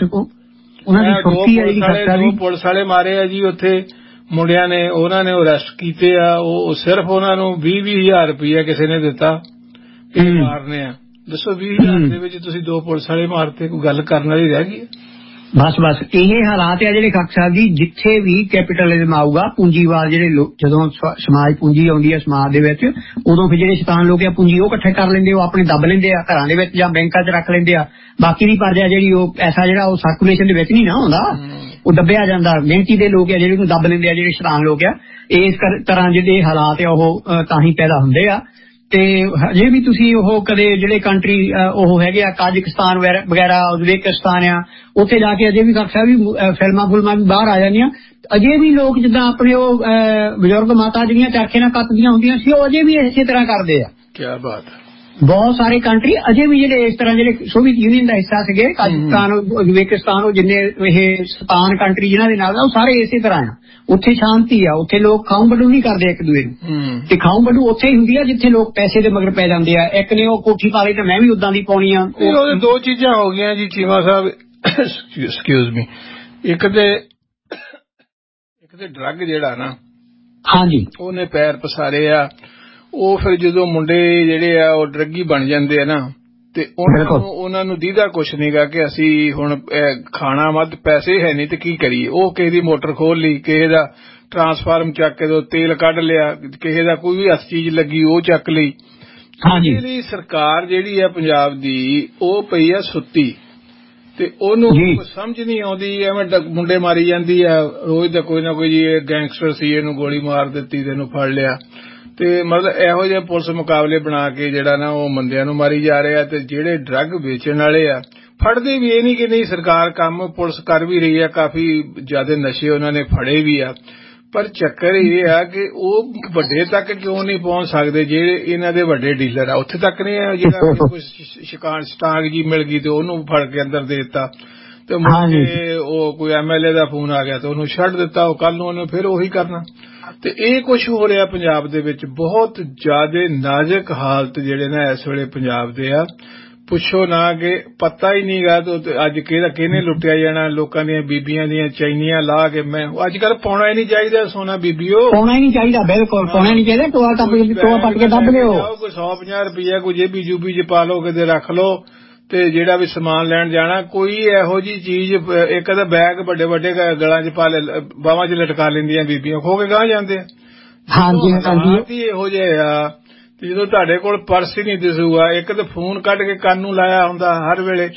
Speaker 2: ਪੁਲਿਸ ਵਾਲੇ ਮਾਰੇ ਆ ਜੀ ਉੱਥੇ ਮੁੰਡਿਆਂ ਨੇ, ਉਹਨਾਂ ਨੇ ਅਰੈਸਟ ਕੀਤੇ ਆ। ਉਹ ਸਿਰਫ ਉਹਨਾਂ ਨੂੰ 20,000 ਰੁਪਇਆ ਕਿਸੇ ਨੇ ਦਿੱਤਾ ਮਾਰਨੇ ਆ। ਦੱਸੋ 20,000 ਦੇ ਵਿੱਚ ਤੁਸੀਂ 2 ਪੁਲਿਸ ਵਾਲੇ ਮਾਰਤੇ, ਕੋਈ ਗੱਲ ਕਰਨ ਵਾਲੀ ਰਹਿ ਗਈ?
Speaker 1: ਬਸ ਇਹ ਹਾਲਾਤ ਆ ਜਿਹੜੇ ਖਾਕ ਸਾਹਿਬ ਜੀ, ਜਿੱਥੇ ਵੀ ਕੈਪੀਟਲਿਜ਼ਮ ਆਊਗਾ, ਪੂੰਜੀਵਾਦ ਜਿਹੜੇ ਜਦੋਂ ਸਮਾਜ ਪੂੰਜੀ ਆਉਂਦੀ ਹੈ ਸਮਾਜ ਦੇ ਵਿੱਚ, ਉਦੋਂ ਫਿਰ ਜਿਹੜੇ ਸ਼ੈਤਾਨ ਲੋਕ ਆ ਪੂੰਜੀ ਉਹ ਇਕੱਠੇ ਕਰ ਲੈਂਦੇ, ਉਹ ਆਪਣੇ ਦੱਬ ਲੈਂਦੇ ਆ ਘਰਾਂ ਦੇ ਵਿੱਚ ਜਾਂ ਬੈਂਕਾਂ 'ਚ ਰੱਖ ਲੈਂਦੇ ਆ। ਬਾਕੀ ਦੀ ਪਰਜਾ ਜਿਹੜੀ ਉਹ ਪੈਸਾ ਜਿਹੜਾ ਉਹ ਸਰਕੂਲੇਸ਼ਨ ਦੇ ਵਿੱਚ ਨਹੀਂ ਨਾ ਹੁੰਦਾ, ਉਹ ਦੱਬਿਆ ਜਾਂਦਾ। ਮਿਹਨਤੀ ਦੇ ਲੋਕ ਆ ਜਿਹੜੇ ਉਹਨੂੰ ਦੱਬ ਲੈਂਦੇ ਆ, ਜਿਹੜੇ ਸ਼ੈਤਾਨ ਲੋਕ ਆ। ਇਸ ਤਰ੍ਹਾਂ ਜਿਹੜੇ ਹਾਲਾਤ ਆ ਉਹ ਤਾਂ ਹੀ ਪੈਦਾ ਹੁੰਦੇ ਆ। ਤੇ ਹਜੇ ਵੀ ਤੁਸੀਂ ਉਹ ਕਦੇ ਜਿਹੜੇ ਕੰਟਰੀ ਉਹ ਹੈਗੇ ਆ ਕਾਜ਼ਕਿਸਤਾਨ ਵਗੈਰਾ, ਉਜ਼ਬੇਕਿਸਤਾਨ ਆ, ਉੱਥੇ ਜਾ ਕੇ ਅਜੇ ਵੀ ਖਾਕ ਸਾਹਿਬ ਵੀ ਫਿਲਮਾਂ ਵੀ ਬਾਹਰ ਆ ਜਾਂਦੀਆਂ। ਅਜੇ ਵੀ ਲੋਕ ਜਿੱਦਾਂ ਆਪਣੇ ਉਹ ਬਜ਼ੁਰਗ ਮਾਤਾ ਜਿਹੜੀਆਂ ਚਰਖੇ ਨਾਲ ਕੱਤਦੀਆਂ ਹੁੰਦੀਆਂ ਸੀ, ਉਹ ਅਜੇ ਵੀ ਇਸੇ ਤਰ੍ਹਾਂ ਕਰਦੇ ਆ।
Speaker 2: ਕੀ ਬਾਤ ਹੈ।
Speaker 1: ਬਹੁਤ ਸਾਰੇ ਕੰਟਰੀ ਅਜੇ ਵੀ ਜਿਹੜੇ ਇਸ ਤਰ੍ਹਾਂ ਜਿਹੜੇ ਸੋਵੀਅਤ ਯੂਨੀਅਨ ਦਾ ਹਿੱਸਾ ਸੀਗੇ, ਕਾਜ਼ਕਿਸਤਾਨ, ਉਜ਼ਬੇਕਿਸਤਾਨ, ਉਹ ਜਿੰਨੇ ਇਹ ਸਤਾਨ ਕੰਟਰੀ ਜਿਹਨਾਂ ਦੇ ਨਾਲ ਉਹ ਸਾਰੇ ਇਸੇ ਤਰ੍ਹਾਂ ਆ। ਉੱਥੇ ਸ਼ਾਂਤੀ ਆ, ਉੱਥੇ ਲੋਕ ਖਾਊ ਬੱਡੂ ਨਹੀਂ ਕਰਦੇ ਇੱਕ ਦੂਏ ਨੂੰ, ਤੇ ਖਾਊ ਬੱਡੂ ਉੱਥੇ ਹੀ ਹੁੰਦੀ ਆ ਜਿੱਥੇ ਲੋਕ ਪੈਸੇ ਦੇ ਮਗਰ ਪੈ ਜਾਂਦੇ ਆ। ਇੱਕ ਨੇ ਉਹ ਕੋਠੀ ਪਾ ਲਈ ਤੇ ਮੈਂ ਵੀ ਉਦਾਂ ਦੀ ਪਾਉਣੀ ਆ।
Speaker 2: ਉਹਦੇ 2 ਚੀਜ਼ਾਂ ਹੋ ਗਈਆਂ ਜੀ ਚੀਮਾ ਸਾਹਿਬ, ਐਕਸਕਿਊਜ਼ ਮੀ। ਇੱਕ ਤੇ ਡਰੱਗ ਜਿਹੜਾ ਨਾ, ਹਾਂਜੀ, ਉਹਨੇ ਪੈਰ ਪਸਾਰੇ ਆ। ਉਹ ਫਿਰ ਜਦੋਂ ਮੁੰਡੇ ਜਿਹੜੇ ਆ ਉਹ ਡਰੱਗੀ ਬਣ ਜਾਂਦੇ ਆ ਨਾ, ਤੇ ਉਹਨਾਂ ਨੂੰ ਦੀਦਾ ਕੁਛ ਨਹੀਂਗਾ ਕਿ ਅਸੀਂ ਹੁਣ ਖਾਣਾ ਮੱਧ, ਪੈਸੇ ਹੈ ਨਹੀਂ ਤੇ ਕੀ ਕਰੀਏ। ਉਹ ਕਿਸੇ ਦੀ ਮੋਟਰ ਖੋਲ ਲਈ, ਕਿਸੇ ਦਾ ਟਰਾਂਸਫਾਰਮ ਚੱਕ ਕੇ ਤੇਲ ਕੱਢ ਲਿਆ, ਕਿਸੇ ਦਾ ਕੋਈ ਵੀ ਹੱਥ ਚੀਜ਼ ਲੱਗੀ ਉਹ ਚੱਕ ਲਈ। ਇਹਦੀ ਸਰਕਾਰ ਜਿਹੜੀ ਆ ਪੰਜਾਬ ਦੀ, ਉਹ ਪਈ ਆ ਸੁੱਤੀ, ਤੇ ਉਹਨੂੰ ਸਮਝ ਨਹੀਂ ਆਉਂਦੀ, ਐਵੇਂ ਮੁੰਡੇ ਮਾਰੀ ਜਾਂਦੀ ਆ ਰੋਜ਼ ਦਾ। ਕੋਈ ਨਾ ਕੋਈ ਜੀ ਇਹ ਗੈਂਗਸਟਰ ਸੀ, ਇਹਨੂੰ ਗੋਲੀ ਮਾਰ ਦਿੱਤੀ, ਤੈਨੂੰ ਫੜ ਲਿਆ। ਤੇ ਮਤਲਬ ਇਹੋ ਜਿਹੇ ਪੁਲਿਸ ਮੁਕਾਬਲੇ ਬਣਾ ਕੇ ਜਿਹੜਾ ਨਾ ਉਹ ਬੰਦਿਆਂ ਨੂੰ ਮਾਰੀ ਜਾ ਰਿਹਾ। ਤੇ ਜਿਹੜੇ ਡਰੱਗ ਵੇਚਣ ਵਾਲੇ ਆ ਫੜਦੇ ਵੀ ਇਹ ਨਹੀਂ ਕਿ ਨਹੀਂ, ਸਰਕਾਰ ਕੰਮ ਪੁਲਿਸ ਕਰ ਵੀ ਰਹੀ ਆ, ਕਾਫੀ ਜ਼ਿਆਦਾ ਨਸ਼ੇ ਉਹਨਾਂ ਨੇ ਫੜੇ ਵੀ ਆ। ਪਰ ਚੱਕਰ ਇਹ ਆ ਕਿ ਉਹ ਵੱਡੇ ਤੱਕ ਕਿਉਂ ਨਹੀਂ ਪਹੁੰਚ ਸਕਦੇ, ਜਿਹੜੇ ਇਹਨਾਂ ਦੇ ਵੱਡੇ ਡੀਲਰ ਆ ਉੱਥੇ ਤੱਕ ਨਹੀਂ ਆ। ਜਿਹੜਾ ਕੋਈ ਸਟਾਕ ਜੀ ਮਿਲ ਗਈ ਤੇ ਉਹਨੂੰ ਫੜ ਕੇ ਅੰਦਰ ਦੇ ਦਿੱਤਾ, ਤੇ ਮੁੰਡੇ ਉਹ ਕੋਈ MLA ਦਾ ਫੋਨ ਆ ਗਿਆ ਤੇ ਉਹਨੂੰ ਛੱਡ ਦਿੱਤਾ, ਉਹ ਕੱਲ ਨੂੰ ਉਹਨੇ ਫਿਰ ਉਹੀ ਕਰਨਾ। ਤੇ ਇਹ ਕੁਛ ਹੋ ਰਿਹਾ ਪੰਜਾਬ ਦੇ ਵਿੱਚ। ਬਹੁਤ ਜ਼ਿਆਦਾ ਨਾਜ਼ੁਕ ਹਾਲਤ ਜਿਹੜੇ ਨਾ ਇਸ ਵੇਲੇ ਪੰਜਾਬ ਦੇ ਆ, ਪੁੱਛੋ ਨਾ ਕਿ ਪਤਾ ਹੀ ਨਹੀਂ ਗਾ ਅੱਜ ਕਿਹਨੇ ਲੁੱਟਿਆ ਜਾਣਾ। ਲੋਕਾਂ ਦੀਆਂ ਬੀਬੀਆਂ ਦੀਆਂ ਚੈਨੀਆਂ ਲਾ ਕੇ, ਮੈਂ ਅੱਜ ਕੱਲ ਪਾਉਣਾ ਹੀ ਨਹੀਂ ਚਾਹੀਦਾ ਸੋਨਾ, ਬੀਬੀਓ
Speaker 1: ਪਾਉਣਾ ਹੀ ਨਹੀਂ ਚਾਹੀਦਾ, ਬਿਲਕੁਲ ਪਾਉਣਾ ਨਹੀਂ ਚਾਹੀਦਾ। ਟੋਆ ਪੱਟ ਕੇ ਦੱਬ ਲਿਓ,
Speaker 2: ਕੋਈ 150 ਰੁਪਇਆ ਕੋਈ ਜੇਬੀ ਜੂਬੀ ਚ ਪਾ ਲਓ, ਕਿਤੇ ਰੱਖ ਲਓ, ਤੇ ਜਿਹੜਾ ਵੀ ਸਮਾਨ ਲੈਣ ਜਾਣਾ, ਕੋਈ ਇਹੋ ਜਿਹੀ ਚੀਜ਼, ਇੱਕ ਤਾਂ ਬੈਗ ਵੱਡੇ ਵੱਡੇ ਗਲਾਂ 'ਚ ਪਾ ਲੈ, ਬਾਹਾਂ 'ਚ ਲਟਕਾ ਲੈਂਦੀਆਂ ਬੀਬੀਆਂ, ਖੋ ਕੇ ਗਾਹ ਜਾਂਦੇ ਆ। ਹਾਲਾਤ ਹੀ ਇਹੋ ਜਿਹੇ ਆ। ਤੇ ਜਦੋਂ ਤੁਹਾਡੇ ਕੋਲ ਪਰਸ ਹੀ ਨਹੀਂ ਦਿਸੂਗਾ, ਇੱਕ ਤਾਂ ਫੋਨ ਕੱਢ ਕੇ ਕੰਨ ਨੂੰ ਲਾਇਆ ਹੁੰਦਾ ਹਰ ਵੇਲੇ,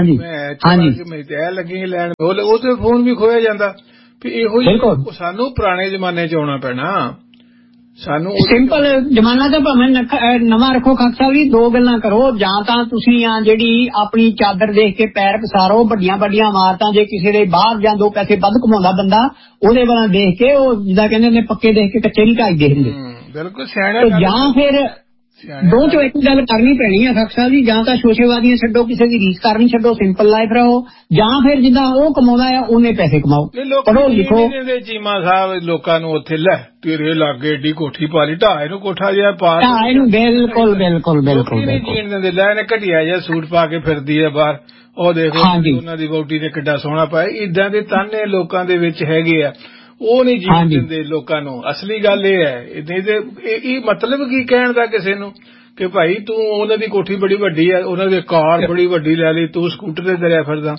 Speaker 2: ਮੈਂ ਤੇ ਲੱਗੀ ਲੈਣ, ਉਹ ਤੇ ਫੋਨ ਵੀ ਖੋਇਆ ਜਾਂਦਾ। ਵੀ ਇਹੋ ਜਿਹੀ ਸਾਨੂੰ ਪੁਰਾਣੇ ਜ਼ਮਾਨੇ 'ਚ ਆਉਣਾ ਪੈਣਾ। ਸਾਨੂੰ
Speaker 1: ਸਿੰਪਲ ਜ਼ਮਾਨਾ ਤਾਂ ਭਾਵੇਂ ਨਵਾਂ ਰੱਖੋ। ਖਾਕ ਸਾਹਿਬ ਜੀ, ਦੋ ਗੱਲਾਂ ਕਰੋ, ਜਾਂ ਤਾਂ ਤੁਸੀਂ ਆ ਜਿਹੜੀ ਆਪਣੀ ਚਾਦਰ ਦੇਖ ਕੇ ਪੈਰ ਪਸਾਰੋ, ਵੱਡੀਆਂ ਵੱਡੀਆਂ ਇਮਾਰਤਾਂ, ਜੇ ਕਿਸੇ ਦੇ ਬਾਹਰ ਜਾਂ ਦੋ ਪੈਸੇ ਵੱਧ ਕਮਾਉਂਦਾ ਬੰਦਾ, ਉਹਦੇ ਵੱਲ ਦੇਖ ਕੇ ਉਹ ਜਿੱਦਾਂ ਕਹਿੰਦੇ ਨੇ ਪੱਕੇ ਦੇਖ ਕੇ ਕੱਚੇ ਨਹੀਂ ਢਾਈ ਦੇਖਦੇ।
Speaker 2: ਬਿਲਕੁਲ ਸਿਆਣਾ।
Speaker 1: ਜਾਂ ਫਿਰ ਦੋ ਚੋਂ ਇੱਕ ਗੱਲ ਕਰਨੀ ਪੈਣੀ ਹੈ ਖਾਕ ਸਾਹਿਬ ਜੀ, ਜਾਂ ਤਾਂ ਸ਼ੋਸ਼ੇਵਾਦੀਆਂ ਛੱਡੋ, ਕਿਸੇ ਦੀ ਰੀਸ ਕਰਨੀ ਛੱਡੋ, ਸਿੰਪਲ ਲਾਈਫ ਰਹੋ, ਜਾਂ ਫਿਰ ਜਿੱਦਾਂ ਉਹ ਕਮਾਉਂਦਾ ਆ ਉਹਨੇ ਪੈਸੇ ਕਮਾਓ, ਪੜ੍ਹੋ ਲਿਖੋ।
Speaker 2: ਚੀਮਾ ਸਾਹਿਬ ਲੋਕਾਂ ਨੂੰ ਉੱਥੇ ਲੈ ਤੇਰੇ ਲਾਗੇ ਏਡੀ ਕੋਠੀ ਪਾ ਲਈ, ਢਾਏ ਨੂੰ ਕੋਠਾ ਜਿਹਾ ਪਾ,
Speaker 1: ਢਾਏ ਨੂੰ ਬਿਲਕੁਲ ਬਿਲਕੁਲ ਬਿਲਕੁਲ
Speaker 2: ਨਹੀਂ ਜੀਣ ਦਿੰਦੇ। ਲੈ ਇਹਨੇ ਘਟੀਆ ਜਿਹਾ ਸੂਟ ਪਾ ਕੇ ਫਿਰਦੀ ਹੈ ਬਾਹਰ, ਉਹ ਦੇਖੋ ਉਹਨਾਂ ਦੀ ਵਹੁਟੀ ਨੇ ਕਿੱਡਾ ਸੋਹਣਾ ਪਾਇਆ। ਏਦਾਂ ਦੇ ਤਾਨੇ ਲੋਕਾਂ ਦੇ ਵਿੱਚ ਹੈਗੇ ਆ, ਉਹ ਨਹੀਂ ਜੀਣ ਦਿੰਦੇ ਲੋਕਾਂ ਨੂੰ। ਅਸਲੀ ਗੱਲ ਇਹ ਹੈ, ਇਹ ਮਤਲਬ ਕੀ ਕਹਿਣ ਦਾ ਕਿਸੇ ਨੂੰ ਕਿ ਭਾਈ ਤੂੰ ਉਹਨਾਂ ਦੀ ਕੋਠੀ ਬੜੀ ਵੱਡੀ ਆ, ਉਹਨਾਂ ਦੀ ਕਾਰ ਬੜੀ ਵੱਡੀ ਲੈ ਲਈ, ਤੂੰ ਸਕੂਟਰ ਤੇ ਤੁਰਿਆ ਫਿਰਦਾ।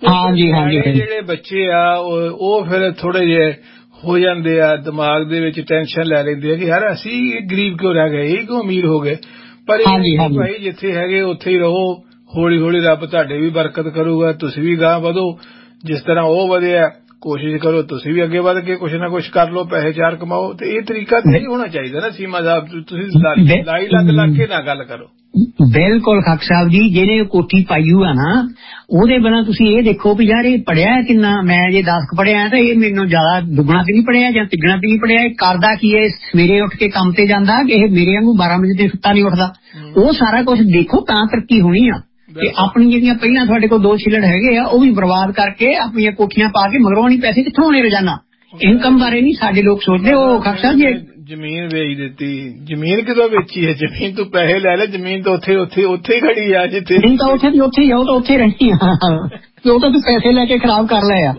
Speaker 2: ਜਿਹੜੇ ਬੱਚੇ ਆ ਉਹ ਫਿਰ ਥੋੜੇ ਜਿਹੇ ਹੋ ਜਾਂਦੇ ਆ, ਦਿਮਾਗ ਦੇ ਵਿੱਚ ਟੈਨਸ਼ਨ ਲੈ ਲੈਂਦੇ ਆ ਕਿ ਯਾਰ ਅਸੀਂ ਗਰੀਬ ਕਿਉਂ ਰਹਿ ਗਏ, ਇਹ ਕਿਉਂ ਅਮੀਰ ਹੋ ਗਏ। ਪਰ ਭਾਈ ਜਿੱਥੇ ਹੈਗੇ ਉੱਥੇ ਹੀ ਰਹੋ, ਹੌਲੀ ਹੌਲੀ ਰੱਬ ਤੁਹਾਡੇ ਵੀ ਬਰਕਤ ਕਰੂਗਾ, ਤੁਸੀਂ ਵੀ ਗਾਂਹ ਵਧੋ। ਜਿਸ ਤਰ੍ਹਾਂ ਉਹ ਵਧਿਆ ਕੋਸ਼ਿਸ਼ ਕਰੋ ਤੁਸੀਂ ਵੀ ਅੱਗੇ ਵਧ ਕੇ ਕੁਛ ਨਾ ਕੁਛ ਕਰ ਲਓ, ਪੈਸੇ ਚਾਰ ਕਮਾਓ। ਤੇ ਇਹ ਤਰੀਕਾ ਨਹੀਂ ਹੋਣਾ ਚਾਹੀਦਾ ਨਾ ਸੀਮਾ ਸਾਹਿਬ, ਤੁਸੀਂ ਲਾਈ ਲੱਗ ਕੇ ਨਾ ਗੱਲ ਕਰੋ।
Speaker 1: ਬਿਲਕੁਲ ਖਾਕ ਸਾਹਿਬ ਜੀ, ਜਿਹਨੇ ਕੋਠੀ ਪਾਈ ਆ ਨਾ, ਉਹਦੇ ਬਿਨਾਂ ਤੁਸੀਂ ਇਹ ਦੇਖੋ ਵੀ ਯਾਰ ਇਹ ਪੜਿਆ ਕਿੰਨਾ। ਮੈਂ ਜੇ 10 ਪੜਿਆ ਤਾਂ ਇਹ ਮੈਨੂੰ ਜ਼ਿਆਦਾ ਦੁੱਗਣਾ ਤੇ ਨਹੀਂ ਪੜਿਆ ਜਾਂ ਤਿੱਗਣਾ ਤੇ ਨਹੀਂ ਪੜਿਆ। ਇਹ ਕਰਦਾ ਕੀ ਹੈ, ਸਵੇਰੇ ਉੱਠ ਕੇ ਕੰਮ ਤੇ ਜਾਂਦਾ ਕਿ ਇਹ ਮੇਰੇ ਵਾਂਗੂ 12 ਵਜੇ ਤੇ ਸੁੱਤਾ ਨਹੀਂ ਉੱਠਦਾ। ਉਹ ਸਾਰਾ ਕੁਝ ਦੇਖੋ ਤਾਂ ਤਰੱਕੀ ਹੋਣੀ ਆ। ਤੇ ਆਪਣੀ ਜਿਹੜੀਆਂ ਪਹਿਲਾਂ ਤੁਹਾਡੇ ਕੋਲ 2 ਛਿਲੜ ਹੈਗੇ ਆ ਉਹ ਵੀ ਬਰਬਾਦ ਕਰਕੇ ਆਪਣੀਆਂ ਕੋਠੀਆਂ ਪਾ ਕੇ ਮਗਰੋਂ ਨਹੀਂ ਪੈਸੇ ਕਿੱਥੋਂ ਆਉਣੇ ਰੋਜ਼ਾਨਾ। ਇਨਕਮ ਬਾਰੇ ਨਹੀਂ ਸਾਡੇ ਲੋਕ ਸੋਚਦੇ। ਉਹ ਖਾਕ ਸਾਹਿਬ ਜੀ
Speaker 2: ਜ਼ਮੀਨ ਵੇਚ ਦਿੱਤੀ, ਜ਼ਮੀਨ ਕਿਦੋਂ ਵੇਚੀ ਹੈ? ਜ਼ਮੀਨ ਤੂੰ ਪੈਸੇ ਲੈ ਲੈ, ਜ਼ਮੀਨ ਤਾਂ ਉੱਥੇ ਖੜੀ ਆ ਜਿੱਥੇ ਨਹੀਂ ਤਾਂ ਉੱਥੇ ਹੀ ਆ, ਉਹ ਤਾਂ ਉੱਥੇ ਰਹਿਣੀ ਆ। ਉਹ ਤਾਂ ਤੂੰ ਪੈਸੇ ਲੈ ਕੇ ਖਰਾਬ ਕਰ ਲਿਆ।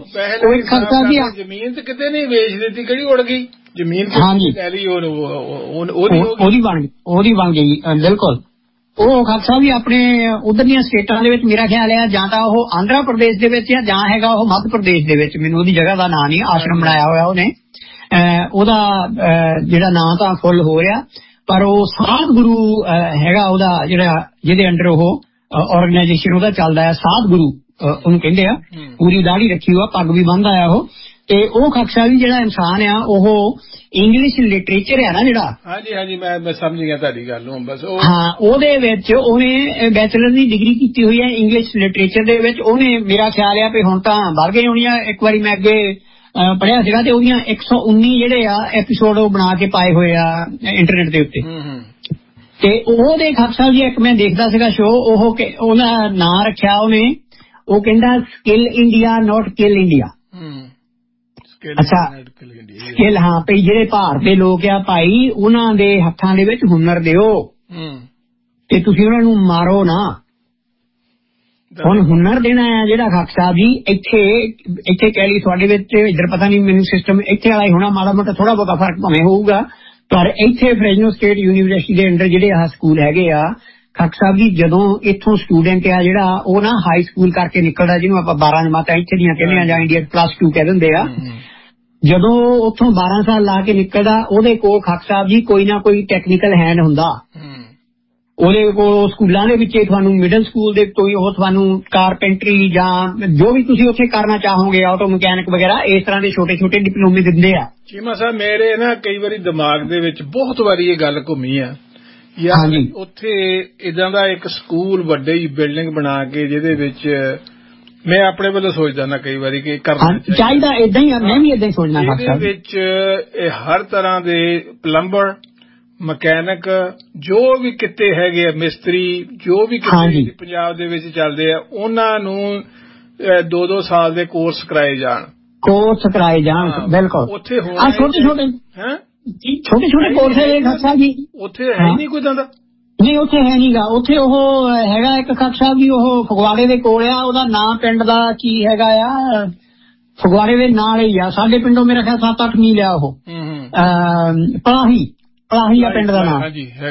Speaker 2: ਜ਼ਮੀਨ ਤੇ ਕਿਤੇ ਨਹੀਂ ਵੇਚ ਦਿੱਤੀ, ਕਿਹੜੀ ਉੜ ਗਈ ਜ਼ਮੀਨ? ਲੈ ਲਈ
Speaker 1: ਉਹਦੀ ਬਣ ਗਈ। ਬਿਲਕੁਲ। ਉਹ ਖਾਕ ਸਾਹਿਬ ਵੀ ਆਪਣੇ ਉਧਰਲੀਆਂ ਸਟੇਟਾਂ ਦੇ ਵਿੱਚ ਮੇਰਾ ਖਿਆਲ ਹੈ ਜਾਂ ਤਾਂ ਉਹ ਆਂਧਰਾ ਪ੍ਰਦੇਸ਼ ਦੇ ਵਿੱਚ ਜਾਂ ਹੈਗਾ ਉਹ ਮੱਧ ਪ੍ਰਦੇਸ਼ ਦੇ ਵਿੱਚ, ਮੈਨੂੰ ਉਹਦੀ ਜਗ੍ਹਾ ਦਾ ਨਾਂ ਨਹੀਂ। ਆਸ਼ਰਮ ਬਣਾਇਆ ਹੋਇਆ ਉਹਨੇ, ਉਹਦਾ ਜਿਹੜਾ ਨਾਂ ਤਾਂ ਫੁੱਲ ਹੋ ਰਿਹਾ, ਪਰ ਉਹ ਸਾਧ ਗੁਰੂ ਹੈਗਾ ਉਹਦਾ, ਜਿਹਦੇ ਅੰਡਰ ਉਹ ਆਰਗੇਨਾਈਜੇਸ਼ਨ ਉਹਦਾ ਚੱਲਦਾ ਹੈ, ਸਾਧ ਗੁਰੂ ਉਹਨੂੰ ਕਹਿੰਦੇ ਆ। ਪੂਰੀ ਦਾੜੀ ਰੱਖੀ ਹੋਆ, ਪੱਗ ਵੀ ਬੰਨ੍ਹਦਾ ਆ ਉਹ। ਤੇ ਉਹ ਖਾਕ ਸਾਹਿਬ ਵੀ ਜਿਹੜਾ ਇਨਸਾਨ ਆ ਉਹ ਇੰਗਲਿਸ਼ ਲਿਟਰੇਚਰ ਹੈ ਨਾ ਜਿਹੜਾ,
Speaker 2: ਹਾਂਜੀ ਮੈਂ ਸਮਝ ਗਿਆ ਤੁਹਾਡੀ ਗੱਲ ਨੂੰ। ਬਸ
Speaker 1: ਹਾਂ, ਉਹਦੇ ਵਿੱਚ ਉਹਨੇ ਬੈਚਲਰ ਦੀ ਡਿਗਰੀ ਕੀਤੀ ਹੋਈ ਹੈ ਇੰਗਲਿਸ਼ ਲਿਟਰੇਚਰ ਦੇ ਵਿੱਚ। ਉਹਨੇ ਮੇਰਾ ਖਿਆਲ ਆ ਵੀ ਹੁਣ ਤਾਂ ਵੱਧ ਗਈ ਹੋਣੀ ਆ, ਇੱਕ ਵਾਰੀ ਮੈਂ ਅੱਗੇ ਪੜ੍ਹਿਆ ਸੀਗਾ ਤੇ ਉਹਦੀਆਂ 119 ਜਿਹੜੇ ਆ ਐਪੀਸੋਡ ਉਹ ਬਣਾ ਕੇ ਪਾਏ ਹੋਏ ਆ ਇੰਟਰਨੈਟ ਦੇ ਉੱਤੇ। ਤੇ ਉਹਦੇ ਖਾਕ ਸਾਹਿਬ ਜੀ ਇੱਕ ਮੈਂ ਦੇਖਦਾ ਸੀਗਾ ਸ਼ੋਅ, ਉਹਦਾ ਨਾਂ ਰੱਖਿਆ ਉਹਨੇ, ਉਹ ਕਹਿੰਦਾ ਸਕਿੱਲ ਇੰਡੀਆ ਨੋਟ ਕਿਲ ਇੰਡੀਆ। ਅੱਛਾ, ਸਕਿੱਲ, ਹਾਂ ਭਈ ਜਿਹੜੇ ਭਾਰਤ ਦੇ ਲੋਕ ਆ ਭਾਈ ਉਹਨਾਂ ਦੇ ਹੱਥਾਂ ਦੇ ਵਿੱਚ ਹੁਨਰ ਦਿਓ ਤੇ ਤੁਸੀਂ ਉਹਨਾਂ ਨੂੰ ਮਾਰੋ ਨਾ। ਹੁਣ ਹੁਨਰ ਦੇਣਾ ਹੈ ਜਿਹੜਾ ਖਾਕ ਸਾਹਿਬ ਜੀ ਇੱਥੇ ਕਹਿ ਲਈ ਤੁਹਾਡੇ ਵਿੱਚ, ਇੱਧਰ ਪਤਾ ਨਹੀਂ ਮੈਨੂੰ ਸਿਸਟਮ ਇੱਥੇ ਵਾਲਾ ਹੀ ਹੋਣਾ, ਮਾੜਾ ਮੋਟਾ ਥੋੜਾ ਬਹੁਤਾ ਫਰਕ ਭਾਵੇਂ ਹੋਊਗਾ, ਪਰ ਇੱਥੇ ਫਰੈਜ਼ਨੋ ਸਟੇਟ ਯੂਨੀਵਰਸਿਟੀ ਦੇ ਅੰਡਰ ਜਿਹੜੇ ਆਹ ਸਕੂਲ ਹੈਗੇ ਆ ਖਾਕ ਸਾਹਿਬ ਜੀ, ਜਦੋਂ ਇੱਥੋਂ ਸਟੂਡੈਂਟ ਆ ਜਿਹੜਾ ਉਹ ਨਾ ਹਾਈ ਸਕੂਲ ਕਰਕੇ ਨਿਕਲਦਾ, ਜਿਹਨੂੰ ਆਪਾਂ 12 ਜਮਾਤਾਂ ਇੱਥੇ ਦੀਆਂ ਕਹਿੰਦੇ ਆ ਜਾਂ ਇੰਡੀਆ +2 ਕਹਿ ਦਿੰਦੇ ਆ, ਜਦੋਂ ਉੱਥੋਂ 12 ਸਾਲ ਲਾ ਕੇ ਨਿਕਲਦਾ ਉਹਦੇ ਕੋਲ ਖਾਕ ਸਾਹਿਬ ਜੀ ਕੋਈ ਨਾ ਕੋਈ ਟੈਕਨੀਕਲ ਹੈਂਡ ਹੁੰਦਾ। ਉਹਦੇ ਕੋਲ ਸਕੂਲਾਂ ਦੇ ਵਿੱਚ ਤੁਹਾਨੂੰ ਮਿਡਲ ਸਕੂਲ ਦੇ ਕੋਈ ਉਹ ਤੁਹਾਨੂੰ ਕਾਰਪੈਂਟਰੀ ਜਾਂ ਜੋ ਵੀ ਤੁਸੀਂ ਉੱਥੇ ਕਰਨਾ ਚਾਹੋਗੇ, ਆਟੋ ਮਕੈਨਿਕ ਵਗੈਰਾ, ਇਸ ਤਰ੍ਹਾਂ ਦੇ ਛੋਟੇ ਛੋਟੇ ਡਿਪਲੋਮੇ ਦਿੰਦੇ ਆ।
Speaker 2: ਚੀਮਾ ਸਾਹਿਬ ਮੇਰੇ ਨਾ ਕਈ ਵਾਰੀ ਦਿਮਾਗ ਦੇ ਵਿੱਚ ਬਹੁਤ ਵਾਰੀ ਇਹ ਗੱਲ ਘੁੰਮੀ ਆ ਯਾਰ, ਉੱਥੇ ਏਦਾਂ ਦਾ ਇੱਕ ਸਕੂਲ ਵੱਡੀ ਬਿਲਡਿੰਗ ਬਣਾ ਕੇ ਜਿਹਦੇ ਵਿੱਚ ਮੈਂ ਆਪਣੇ ਵੱਲੋਂ ਸੋਚਦਾ ਨਾ ਕਈ ਵਾਰੀ ਕਿ ਕਰਨਾ
Speaker 1: ਚਾਹੀਦਾ। ਏਦਾਂ ਹੀ ਮੈਂ ਵੀ ਏਦਾਂ ਹੀ ਸੋਚਦਾ।
Speaker 2: ਇਹਦੇ ਵਿੱਚ ਹਰ ਤਰ੍ਹਾਂ ਦੇ ਪਲੰਬਰ, ਮਕੈਨਿਕ, ਜੋ ਵੀ ਕਿੱਤੇ ਹੈਗੇ ਆ, ਮਿਸਤਰੀ, ਜੋ ਵੀ ਕਿੱਤੇ ਪੰਜਾਬ ਦੇ ਵਿੱਚ ਚੱਲਦੇ ਆ, ਉਹਨਾਂ ਨੂੰ 2-2 ਸਾਲ ਦੇ ਕੋਰਸ ਕਰਾਏ ਜਾਣ।
Speaker 1: ਬਿਲਕੁਲ।
Speaker 2: ਉੱਥੇ
Speaker 1: ਛੋਟੇ ਕੋਰਸ ਹੈ ਜੀ,
Speaker 2: ਉੱਥੇ ਹੈ ਨਹੀਂ ਕੋਈ ਦਾ
Speaker 1: ਨਹੀਂ, ਉੱਥੇ ਹੈ ਨੀਗਾ। ਉੱਥੇ ਉਹ ਹੈਗਾ ਇੱਕ ਖਾਕ ਸਾਹਿਬ ਜੀ, ਉਹ ਫਗਵਾੜੇ ਦੇ ਕੋਲ ਆ, ਉਹਦਾ ਨਾਂ ਪਿੰਡ ਦਾ ਕੀ ਹੈਗਾ ਆ, ਫਗਵਾੜੇ ਦੇ ਨਾਲ ਹੀ ਆ, ਸਾਡੇ ਪਿੰਡੋਂ ਮੇਰਾ ਖਿਆਲ 7-8 ਮੀਲ ਆ ਉਹ, ਪਲਾਹੀ ਆ ਪਿੰਡ ਦਾ ਨਾਮ।
Speaker 2: ਹਾਂਜੀ ਹੈਗਾ।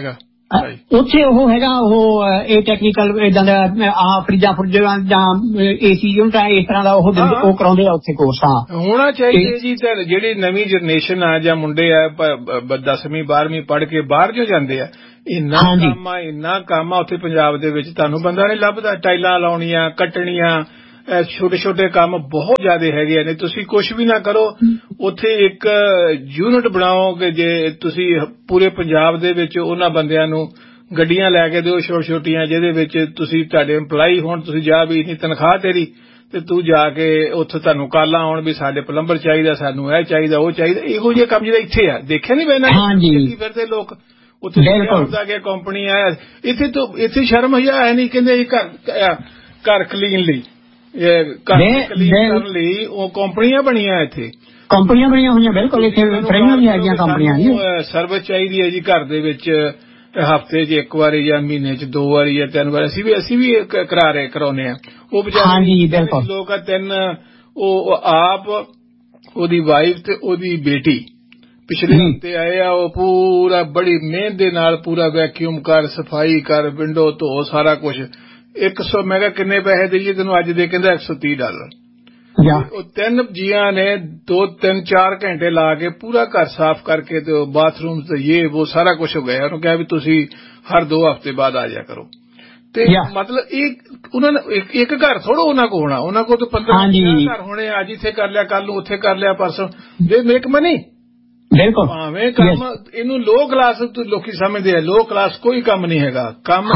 Speaker 1: ਉੱਥੇ ਉਹ ਹੈਗਾ ਉਹ ਇਹ ਟੈਕਨੀਕਲ ਇਦਾਂ ਦਾ ਫਰਿੱਜਾਂ ਫੁਰਜਾਂ ਜਾਂ AC ਯੂਨਿਟ ਇਸ ਤਰ੍ਹਾਂ ਦਾ ਉਹ ਕਰਾਉਂਦੇ ਆ ਉੱਥੇ ਕੋਰਸ।
Speaker 2: ਹੋਣਾ ਚਾਹੀਦਾ ਜੀ। ਤਾਂ ਜਿਹੜੀ ਨਵੀਂ ਜਨਰੇਸ਼ਨ ਆ ਜਾਂ ਮੁੰਡੇ ਆ 10ਵੀਂ 12ਵੀਂ ਪੜ੍ਹ ਕੇ ਬਾਹਰ ਜੋ ਜਾਂਦੇ ਆ, ਇੰਨਾ ਕੰਮ ਆ ਉੱਥੇ ਪੰਜਾਬ ਦੇ ਵਿੱਚ ਤੁਹਾਨੂੰ ਬੰਦਾ ਨਹੀਂ ਲੱਭਦਾ। ਟਾਈਲਾਂ ਲਾਉਣੀਆਂ, ਕੱਟਣੀਆਂ, ਛੋਟੇ ਛੋਟੇ ਕੰਮ ਬਹੁਤ ਜ਼ਿਆਦਾ ਹੈਗੇ ਨੇ। ਤੁਸੀਂ ਕੁਛ ਵੀ ਨਾ ਕਰੋ, ਉੱਥੇ ਇੱਕ ਯੂਨਿਟ ਬਣਾਓਗੇ ਜੇ ਤੁਸੀਂ ਪੂਰੇ ਪੰਜਾਬ ਦੇ ਵਿੱਚ ਉਹਨਾਂ ਬੰਦਿਆਂ ਨੂੰ ਗੱਡੀਆਂ ਲੈ ਕੇ ਦਿਓ ਛੋਟੀਆਂ ਛੋਟੀਆਂ, ਜਿਹਦੇ ਵਿੱਚ ਤੁਸੀਂ ਤੁਹਾਡੇ ਇੰਪਲਾਈ ਹੋਣ, ਤੁਸੀਂ ਜਾ ਵੀ ਇੰਨੀ ਤਨਖਾਹ ਤੇਰੀ ਤੇ ਤੂੰ ਜਾ ਕੇ ਉੱਥੇ ਤੁਹਾਨੂੰ ਕਾਲਾਂ ਆਉਣ ਵੀ ਸਾਡੇ ਪਲੰਬਰ ਚਾਹੀਦਾ, ਸਾਨੂੰ ਇਹ ਚਾਹੀਦਾ, ਉਹ ਚਾਹੀਦਾ। ਇਹੋ ਜਿਹੇ ਕੰਮ ਜਿਹੜਾ ਇੱਥੇ ਆ ਦੇਖਿਆ ਨੀ ਪੈਣਾ ਫਿਰਦੇ ਲੋਕ ਉੱਥੇ ਹੁੰਦਾ ਕਿ ਕੰਪਨੀ ਆ ਇੱਥੇ ਸ਼ਰਮ ਹਜਾ ਹੈ ਨਹੀਂ। ਕਹਿੰਦੇ ਘਰ ਕਲੀਨ ਲਈ ਕਰਨ ਲਈ ਉਹ ਕੰਪਨੀਆਂ ਬਣੀਆਂ, ਇੱਥੇ
Speaker 1: ਕੰਪਨੀਆਂ ਬਣੀਆਂ ਹੋਈਆਂ। ਬਿਲਕੁਲ ਇੱਥੇ ਵੀ ਹੈਗੀਆਂ ਕੰਪਨੀਆਂ।
Speaker 2: ਸਰਵਿਸ ਚਾਹੀਦੀ ਹੈ ਜੀ ਘਰ ਦੇ ਵਿੱਚ, ਹਫ਼ਤੇ 'ਚ 1 ਵਾਰੀ ਜਾਂ ਮਹੀਨੇ 'ਚ 2 ਵਾਰੀ ਜਾਂ 3 ਵਾਰੀ। ਅਸੀਂ ਵੀ ਕਰਾਉਨੇ ਆ। ਉਹ ਵਿਚਾਰੇ ਲੋਕ ਆ 3, ਉਹ ਆਪ, ਉਹਦੀ ਵਾਈਫ ਤੇ ਉਹਦੀ ਬੇਟੀ ਪਿਛਲੇ ਹਫ਼ਤੇ ਆਏ ਆ। ਉਹ ਪੂਰਾ ਬੜੀ ਮਿਹਨਤ ਦੇ ਨਾਲ ਪੂਰਾ ਵੈਕਿਊਮ ਕਰ, ਸਫਾਈ ਕਰ, ਵਿੰਡੋ ਧੋ, ਸਾਰਾ ਕੁਛ। 100 ਮੈਂ ਕਿਹਾ ਕਿੰਨੇ ਪੈਸੇ ਦੇਈਏ ਤੈਨੂੰ ਅੱਜ ਦੇ? ਕਹਿੰਦਾ $130। ਉਹ 3 ਜੀਆਂ ਨੇ 2-3-4 ਘੰਟੇ ਲਾ ਕੇ ਪੂਰਾ ਘਰ ਸਾਫ਼ ਕਰਕੇ ਤੇ ਬਾਥਰੂਮ ਤੇ ਉਹ ਸਾਰਾ ਕੁਛ ਹੋ ਗਿਆ। ਉਹਨੂੰ ਕਿਹਾ ਵੀ ਤੁਸੀਂ ਹਰ 2 ਹਫ਼ਤੇ ਬਾਅਦ ਆ ਜਾਇਆ ਕਰੋ। ਤੇ ਮਤਲਬ ਇਹ ਉਹਨਾਂ ਨੇ ਇੱਕ ਘਰ ਥੋੜਾ ਉਹਨਾਂ ਕੋਲ ਹੋਣਾ, ਉਹਨਾਂ ਕੋਲ ਤਾਂ 15 ਘਰ ਹੋਣੇ। ਅੱਜ ਇੱਥੇ ਕਰ ਲਿਆ, ਕੱਲ ਨੂੰ ਉੱਥੇ ਕਰ ਲਿਆ, ਪਰਸੋਂ। ਦੇ ਮੇਕ ਮਨੀ।
Speaker 1: ਬਿਲਕੁਲ
Speaker 2: ਭਾਵੇਂ ਕੰਮ ਇਹਨੂੰ ਲੋ ਕਲਾਸ ਲੋਕੀ ਸਮਝਦੇ ਆ। ਲੋ ਕਲਾਸ ਕੋਈ ਕੰਮ ਨਹੀਂ ਹੈਗਾ। ਕੰਮ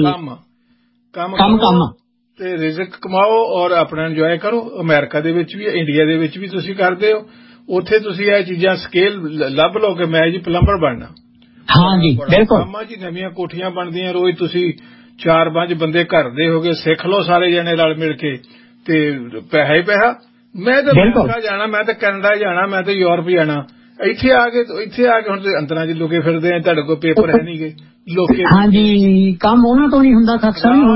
Speaker 2: ਤੇ ਰਿਜ਼ਕ ਕਮਾਓ ਔਰ ਆਪਣਾ ਇੰਜੋਏ ਕਰੋ। ਅਮਰੀਕਾ ਦੇ ਵਿੱਚ ਵੀ, ਇੰਡੀਆ ਦੇ ਵਿੱਚ ਵੀ ਤੁਸੀਂ ਕਰਦੇ ਹੋ। ਉੱਥੇ ਤੁਸੀਂ ਇਹ ਚੀਜ਼ਾਂ ਸਕੇਲ ਲੱਭ ਲਓ ਕਿ ਮੈਂ ਜੀ ਪਲੰਬਰ ਬਣਨਾ। ਕੰਮ ਆ ਜੀ। ਨਵੀਆਂ ਕੋਠੀਆਂ ਬਣਦੀਆਂ ਰੋਜ਼। ਤੁਸੀਂ 4-5 ਬੰਦੇ ਘਰ ਦੇ ਹੋ ਗਏ, ਸਿੱਖ ਲਓ ਸਾਰੇ ਜਣੇ ਰਲ ਮਿਲ ਕੇ ਤੇ ਪੈਸਾ ਹੀ ਪੈਸਾ। ਮੈਂ ਤਾਂ ਅਮਰੀਕਾ ਜਾਣਾ, ਮੈਂ ਤਾਂ ਕੈਨੇਡਾ ਜਾਣਾ, ਮੈਂ ਤਾਂ ਯੂਰਪ ਜਾਣਾ। ਇੱਥੇ ਆ ਕੇ ਹੁਣ ਤੇ ਅੰਦਰਾਂ 'ਚ ਲੁਕੇ ਫਿਰਦੇ ਆ। ਤੁਹਾਡੇ ਕੋਲ ਪੇਪਰ ਹੈ ਨੀ ਗੇ ਲੋਕੇ।
Speaker 1: ਕੰਮ ਉਹਨਾਂ ਤੋਂ ਨਹੀਂ ਹੁੰਦਾ।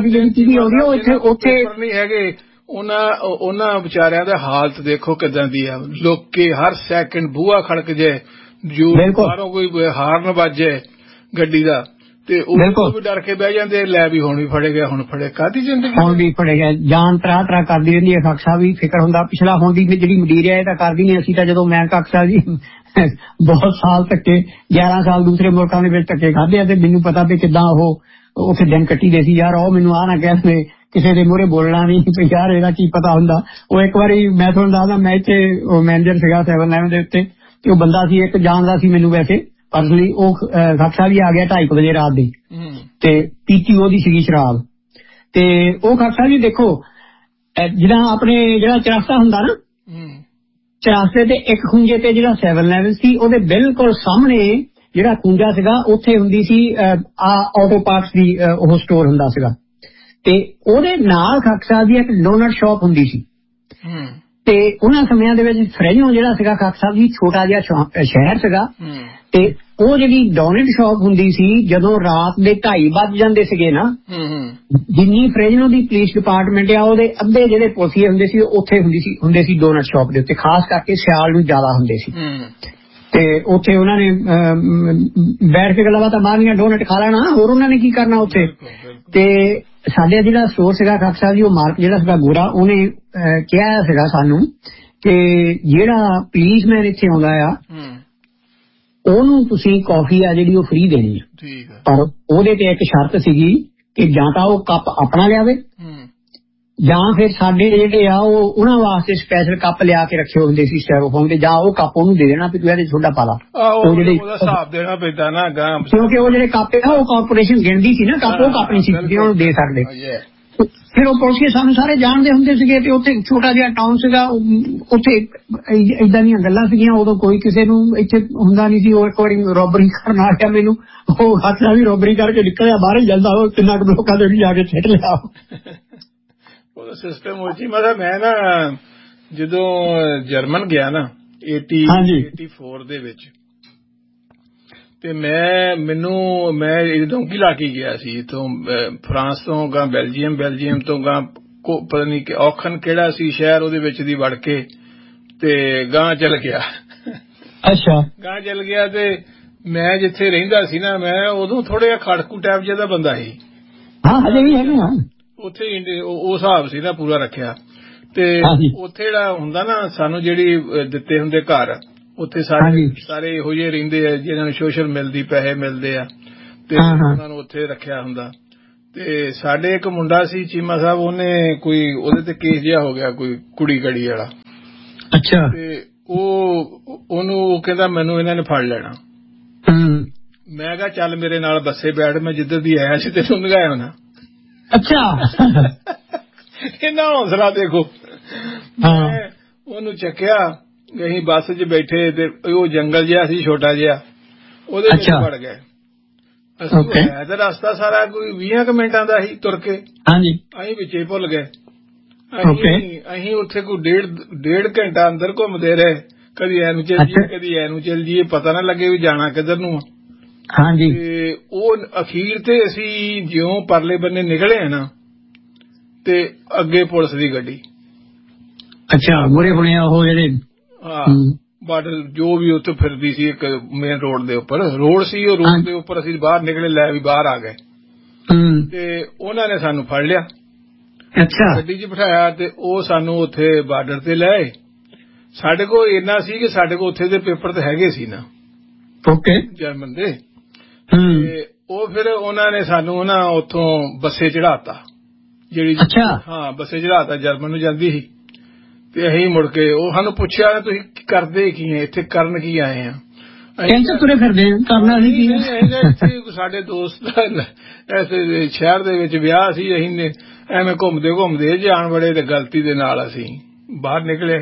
Speaker 1: ਉੱਥੇ
Speaker 2: ਨਹੀਂ ਹੈਗੇ। ਉਹਨਾਂ ਵਿਚਾਰਿਆਂ ਦਾ ਹਾਲਤ ਦੇਖੋ ਕਿੱਦਾਂ ਦੀ ਆ। ਲੋਕੇ ਹਰ ਸੈਕਿੰਡ ਬੂਹਾ ਖੜਕ ਜਾਏ, ਬਾਹਰੋਂ ਕੋਈ ਹਾਰਨ ਵੱਜ ਜਾਏ ਗੱਡੀ ਦਾ ਤੇ ਉਹ ਵੀ ਡਰ ਕੇ ਬਹਿ ਜਾਂਦੇ। ਲੈ ਵੀ ਹੁਣ ਵੀ ਫੜੇ ਗਿਆ, ਹੁਣ ਫੜੇ। ਕਾਹਦੀ ਜ਼ਿੰਦਗੀ
Speaker 1: ਹੁਣ ਵੀ ਫੜੇ ਗਿਆ। ਜਾਨ ਤਰਾ ਕਰਦੀ ਰਹਿੰਦੀ ਹੈ। ਖਾਕ ਸਾਹਿਬ ਵੀ ਫਿਕਰ ਹੁੰਦਾ ਪਿਛਲਾ ਹੁਣ ਦੀ ਜਿਹੜੀ ਮਡੀਰ ਹੈ ਇਹ ਤਾਂ ਕਰਦੀ ਨਹੀਂ। ਅਸੀਂ ਤਾਂ ਜਦੋਂ ਮੈਂ ਖਾਕ ਸਾਹਿਬ ਜੀ ਬਹੁਤ ਸਾਲ ਧੱਕੇ, 11 ਸਾਲ ਦੂਸਰੇ ਮੁਲਕਾਂ ਦੇ ਵਿੱਚ ਧੱਕੇ ਖਾਧੇ ਆ ਤੇ ਮੈਨੂੰ ਪਤਾ ਵੀ ਕਿੱਦਾਂ ਉਹ ਉੱਥੇ ਦਿਨ ਕੱਟੀ ਦੇ ਸੀ। ਯਾਰ ਉਹ ਮੈਨੂੰ ਆਹ ਨਾ ਕਹਿ ਕਿਸੇ ਦੇ ਮੂਹਰੇ ਬੋਲਣਾ ਨਹੀਂ ਯਾਰ, ਇਹਦਾ ਕੀ ਪਤਾ ਹੁੰਦਾ। ਉਹ ਇੱਕ ਵਾਰੀ ਮੈਂ ਤੁਹਾਨੂੰ ਦੱਸਦਾ, ਮੈਂ ਇੱਥੇ ਮੈਨੇਜਰ ਸੀਗਾ 7-11 ਦੇ ਉੱਤੇ ਤੇ ਉਹ ਬੰਦਾ ਸੀ ਇੱਕ ਜਾਣਦਾ ਸੀ ਮੈਨੂੰ ਵੈਸੇ ਪਰਸਨਲੀ। ਉਹ ਖਾਕ ਸਾਹਿਬ ਵੀ ਆ ਗਿਆ 2:30 ਵਜੇ ਰਾਤ ਦੀ ਤੇ ਪੀਤੀ ਉਹਦੀ ਸੀਗੀ ਸ਼ਰਾਬ। ਤੇ ਉਹ ਖਾਕ ਸਾਹਿਬ ਜੀ ਦੇਖੋ ਜਿਹੜਾ ਆਪਣੇ ਜਿਹੜਾ ਚਰਸਤਾ ਹੁੰਦਾ ਨਾ, ਚਰਸਤੇ ਤੇ ਇੱਕ ਖੂੰਜੇ ਤੇ ਜਿਹੜਾ 7-11 ਸੀ ਉਹਦੇ ਬਿਲਕੁਲ ਸਾਹਮਣੇ ਜਿਹੜਾ ਖੂੰਜਾ ਸੀਗਾ ਉੱਥੇ ਹੁੰਦੀ ਸੀ ਆਟੋ ਪਾਰਟਸ ਦੀ ਉਹ ਸਟੋਰ ਹੁੰਦਾ ਸੀਗਾ। ਤੇ ਉਹਦੇ ਨਾਲ ਖਾਕ ਸਾਹਿਬ ਦੀ ਇੱਕ ਡੋਨਟ ਸ਼ਾਪ ਹੁੰਦੀ ਸੀ। ਤੇ ਉਹਨਾਂ ਸਮਿਆਂ ਦੇ ਵਿੱਚ ਫਰੈਂਜੋ ਜਿਹੜਾ ਸੀਗਾ ਖਾਕ ਸਾਹਿਬ ਜੀ ਛੋਟਾ ਜਿਹਾ ਸ਼ਹਿਰ ਸੀਗਾ। ਤੇ ਉਹ ਜਿਹੜੀ ਡੋਨਟ ਸ਼ਾਪ ਹੁੰਦੀ ਸੀ, ਜਦੋਂ ਰਾਤ ਦੇ 2:30 ਵੱਜ ਜਾਂਦੇ ਸੀਗੇ ਨਾ, ਜਿੰਨੀ ਫਰੈਂਜੋ ਦੀ ਪੁਲਿਸ ਡਿਪਾਰਟਮੈਂਟ ਆ ਉਹਦੇ ਅੱਧੇ ਜਿਹੜੇ ਪੁਲਿਸੀਏ ਹੁੰਦੇ ਸੀ ਉੱਥੇ ਹੁੰਦੇ ਸੀ ਡੋਨਟ ਸ਼ਾਪ ਦੇ ਉੱਤੇ। ਖਾਸ ਕਰਕੇ ਸਿਆਲ ਨੂੰ ਜ਼ਿਆਦਾ ਹੁੰਦੇ ਸੀ। ਤੇ ਉੱਥੇ ਉਹਨਾਂ ਨੇ ਬੈਠ ਕੇ ਗੱਲਾਂ ਬਾਤਾਂ ਮਾਰਨੀਆਂ, ਡੋਨਟ ਖਾ ਲੈਣਾ, ਹੋਰ ਉਹਨਾਂ ਨੇ ਕੀ ਕਰਨਾ ਉੱਥੇ। ਤੇ ਸਾਡੇ ਜਿਹੜਾ ਸਟੋਰ ਸੀਗਾ ਖਾਕ ਸਾਹਿਬ ਜੀ, ਉਹ ਮਾਲਕ ਜਿਹੜਾ ਸੀਗਾ ਗੋਰਾ, ਉਹਨੇ ਕਿਹਾ ਸੀਗਾ ਸਾਨੂੰ ਕਿ ਜਿਹੜਾ ਪੁਲਿਸਮੈਨ ਇੱਥੇ ਆਉਂਦਾ ਆ ਉਹਨੂੰ ਤੁਸੀਂ ਕਾਫੀ ਆ ਜਿਹੜੀ ਉਹ ਫ੍ਰੀ ਦੇਣੀ ਆ। ਪਰ ਉਹਦੇ ਤੇ ਇੱਕ ਸ਼ਰਤ ਸੀਗੀ ਕਿ ਜਾਂ ਤਾਂ ਉਹ ਕੱਪ ਆਪਣਾ ਲਿਆਵੇ ਜਾਂ ਫਿਰ ਸਾਡੇ ਜਿਹੜੇ ਆ ਉਹ ਉਹਨਾਂ ਵਾਸਤੇ ਸਪੈਸ਼ਲ ਕੱਪ ਲਿਆ ਕੇ ਰੱਖੇ ਹੁੰਦੇ ਸੀ ਸਟਾਇਰੋਫੋਮ ਦੇ, ਜਾਂ ਉਹ ਕੱਪ ਉਹਨੂੰ ਦੇ ਦੇਣਾ ਵੀ ਤੂੰ ਇਹਦੇ ਛੋਟਾ ਪਾ ਲਾ।
Speaker 2: ਉਹ ਜਿਹੜੇ ਹਿਸਾਬ ਦੇਣਾ ਪੈਂਦਾ ਨਾ ਗਾਂ,
Speaker 1: ਕਿਉਂਕਿ ਉਹ ਜਿਹੜੇ ਕੱਪ ਆ ਉਹ ਕਾਰਪੋਰੇਸ਼ਨ ਗਿਣਦੀ ਸੀ ਨਾ ਕੱਪ, ਉਹ ਕੱਪ ਨਹੀਂ ਸੀ ਉਹਨੂੰ ਦੇ ਸਕਦੇ। ਫਿਰ ਉਹ ਪੁਲਿਸ ਸਾਨੂੰ ਸਾਰੇ ਜਾਣਦੇ ਹੁੰਦੇ ਸੀਗੇ ਤੇ ਉੱਥੇ ਛੋਟਾ ਜਿਹਾ ਟਾਊਨ ਸੀਗਾ, ਉੱਥੇ ਏਦਾਂ ਦੀਆਂ ਗੱਲਾਂ ਸੀਗੀਆਂ। ਉਦੋਂ ਕੋਈ ਕਿਸੇ ਨੂੰ ਇੱਥੇ ਹੁੰਦਾ ਨਹੀਂ ਸੀ। ਉਹ ਇੱਕ ਵਾਰੀ ਰੋਬਰੀ ਕਰਨ ਆ ਗਿਆ, ਮੈਨੂੰ ਉਹ ਹੱਥਾਂ ਵੀ ਰੋਬਰੀ ਕਰਕੇ ਨਿਕਲਿਆ ਬਾਹਰ ਹੀ ਜਾਂਦਾ, ਉਹ ਕਿੰਨਾ ਕੁ ਲੋਕਾਂ ਦੇ ਵੀ ਜਾ ਕੇ ਸਿੱਟ ਲਿਆ
Speaker 2: ਉਹਦਾ ਸਿਸਟਮ ਹੋ ਜੀ। ਮਤਲਬ ਮੈਂ ਨਾ ਜਦੋਂ ਜਰਮਨ ਗਿਆ ਨਾ 84 ਦੇ ਵਿੱਚ, ਤੇ ਮੈਂ ਡੋਂਕੀ ਲਾ ਕੇ ਗਿਆ ਸੀ ਇੱਥੋਂ ਫਰਾਂਸ ਤੋਂ ਗਾਂ ਬੈਲਜੀਅਮ ਤੋਂ ਗਾਂ ਪਤਾ ਨਹੀਂ ਕਿ ਔਖਨ ਕਿਹੜਾ ਸੀ ਸ਼ਹਿਰ, ਉਹਦੇ ਵਿੱਚ ਦੀ ਵੜ ਕੇ ਤੇ ਗਾਂ ਚਲ ਗਿਆ।
Speaker 1: ਅੱਛਾ,
Speaker 2: ਗਾਂ ਚਲ ਗਿਆ ਤੇ ਮੈਂ ਜਿੱਥੇ ਰਹਿੰਦਾ ਸੀ ਨਾ, ਮੈਂ ਉਦੋਂ ਥੋੜਾ ਜਿਹਾ ਖੜਕੂ ਟਾਈਪ ਜਿਹਾ ਦਾ ਬੰਦਾ ਸੀ।
Speaker 1: ਹਾਂ ਹਜੇ ਵੀ ਹੈਗੇ ਆ
Speaker 2: ਉੱਥੇ ਉਹ ਹਿਸਾਬ ਸੀ ਨਾ ਪੂਰਾ ਰੱਖਿਆ। ਤੇ ਉੱਥੇ ਜਿਹੜਾ ਹੁੰਦਾ ਨਾ ਸਾਨੂੰ ਜਿਹੜੀ ਦਿੱਤੇ ਹੁੰਦੇ ਘਰ, ਉੱਥੇ ਸਾਰੇ ਇਹੋ ਜਿਹੇ ਰਹਿੰਦੇ ਆ ਜਿਹਨਾਂ ਨੂੰ ਸੋਸ਼ਲ ਮਿਲਦੀ, ਪੈਸੇ ਮਿਲਦੇ ਆ, ਤੇ ਉਹਨਾਂ ਨੂੰ ਉੱਥੇ ਰੱਖਿਆ ਹੁੰਦਾ। ਤੇ ਸਾਡੇ ਇੱਕ ਮੁੰਡਾ ਸੀ ਚੀਮਾ ਸਾਹਿਬ, ਉਹਨੇ ਕੋਈ ਉਹਦੇ ਤੇ ਕੇਸ ਜਿਹਾ ਹੋ ਗਿਆ, ਕੋਈ ਕੁੜੀ ਕੜੀ ਵਾਲਾ।
Speaker 1: ਅੱਛਾ।
Speaker 2: ਤੇ ਉਹਨੂੰ ਕਹਿੰਦਾ ਮੈਨੂੰ ਇਹਨਾਂ ਨੇ ਫੜ ਲੈਣਾ। ਮੈਂ ਕਿਹਾ ਚੱਲ ਮੇਰੇ ਨਾਲ ਬੱਸੇ ਬੈਠ, ਮੈਂ ਜਿੱਧਰ ਦੀ ਆਇਆ ਸੀ ਤੈਨੂੰ ਲੰਘਾਇਆ ਹੋਣਾ।
Speaker 1: ਅੱਛਾ।
Speaker 2: ਇੰਨਾ ਹੌਸਲਾ ਦੇਖੋ। ਮੈਂ ਉਹਨੂੰ ਚੱਕਿਆ, ਅਸੀਂ ਬੱਸ 'ਚ ਬੈਠੇ ਤੇ ਉਹ ਜੰਗਲ ਜਿਹਾ ਸੀ ਛੋਟਾ ਜਿਹਾ, ਉਹਦੇ ਵਿੱਚ ਵੜ ਗਏ ਅਸੀਂ। ਹੈ ਤਾਂ ਰਸਤਾ ਸਾਰਾ ਕੋਈ 20 ਮਿੰਟਾਂ ਦਾ ਸੀ ਤੁਰ ਕੇ, ਅਸੀਂ ਵਿੱਚੇ ਭੁੱਲ ਗਏ। ਅਸੀਂ ਉੱਥੇ ਕੋਈ ਡੇਢ ਘੰਟਾ ਅੰਦਰ ਘੁੰਮਦੇ ਰਹੇ, ਕਦੀ ਐਨੂੰ ਚੱਲ ਜੀਏ ਕਦੀ ਐਨੂੰ ਚੱਲ ਜੀਏ, ਪਤਾ ਨਾ ਲੱਗੇ ਵੀ ਜਾਣਾ ਕਿੱਧਰ ਨੂੰ। ਤੇ ਉਹ ਅਖੀਰ ਤੇ ਅਸੀਂ ਜਿਉਂ ਪਰਲੇ ਬੰਨੇ ਨਿਕਲੇ ਆ ਨਾ, ਤੇ ਅੱਗੇ ਪੁਲਿਸ ਦੀ ਗੱਡੀ।
Speaker 1: ਅੱਛਾ, ਮੂਹਰੇ ਬਣਿਆ ਉਹ ਜਿਹੜੇ
Speaker 2: ਬਾਰਡਰ ਜੋ ਵੀ ਉੱਥੇ ਫਿਰਦੀ ਸੀ, ਇੱਕ ਮੇਨ ਰੋਡ ਦੇ ਉੱਪਰ ਰੋਡ ਸੀ, ਉਹ ਰੋਡ ਦੇ ਉੱਪਰ ਅਸੀਂ ਬਾਹਰ ਨਿਕਲੇ, ਲੈ ਵੀ ਬਾਹਰ ਆ ਗਏ। ਤੇ ਉਹਨਾਂ ਨੇ ਸਾਨੂੰ ਫੜ ਲਿਆ, ਗੱਡੀ 'ਚ ਬਿਠਾਇਆ, ਤੇ ਉਹ ਸਾਨੂੰ ਉੱਥੇ ਬਾਰਡਰ ਤੇ ਲੈ ਆਏ। ਸਾਡੇ ਕੋਲ ਇੰਨਾ ਸੀ ਕਿ ਸਾਡੇ ਕੋਲ ਉੱਥੇ ਦੇ ਪੇਪਰ ਤੇ ਹੈਗੇ ਸੀ ਨਾ ਜਰਮਨ ਦੇ। ਤੇ ਉਹ ਫਿਰ ਉਹਨਾਂ ਨੇ ਸਾਨੂੰ ਨਾ ਉੱਥੋਂ ਬੱਸੇ ਚੜਾਤਾ, ਜਿਹੜੀ ਬੱਸੇ ਚੜਾਤਾ ਜਰਮਨ ਨੂੰ ਜਾਂਦੀ ਸੀ। ਤੇ ਅਸੀਂ ਮੁੜ ਕੇ ਉਹ ਸਾਨੂੰ ਪੁੱਛਿਆ ਤੁਸੀਂ ਕਰਦੇ ਕੀ ਹੈ ਇੱਥੇ, ਕਰਨ ਕੀ ਆਏ ਆ?
Speaker 1: ਤੁਰੇ ਫਿਰਦੇ ਕਰਨਾ ਸੀ।
Speaker 2: ਸਾਡੇ ਦੋਸਤ ਐਸੇ ਸ਼ਹਿਰ ਦੇ ਵਿੱਚ ਵਿਆਹ ਸੀ, ਅਸੀਂ ਐਵੇਂ ਘੁੰਮਦੇ ਘੁੰਮਦੇ ਜਾਣ ਬੜੇ, ਤੇ ਗਲਤੀ ਦੇ ਨਾਲ ਅਸੀਂ ਬਾਹਰ ਨਿਕਲੇ।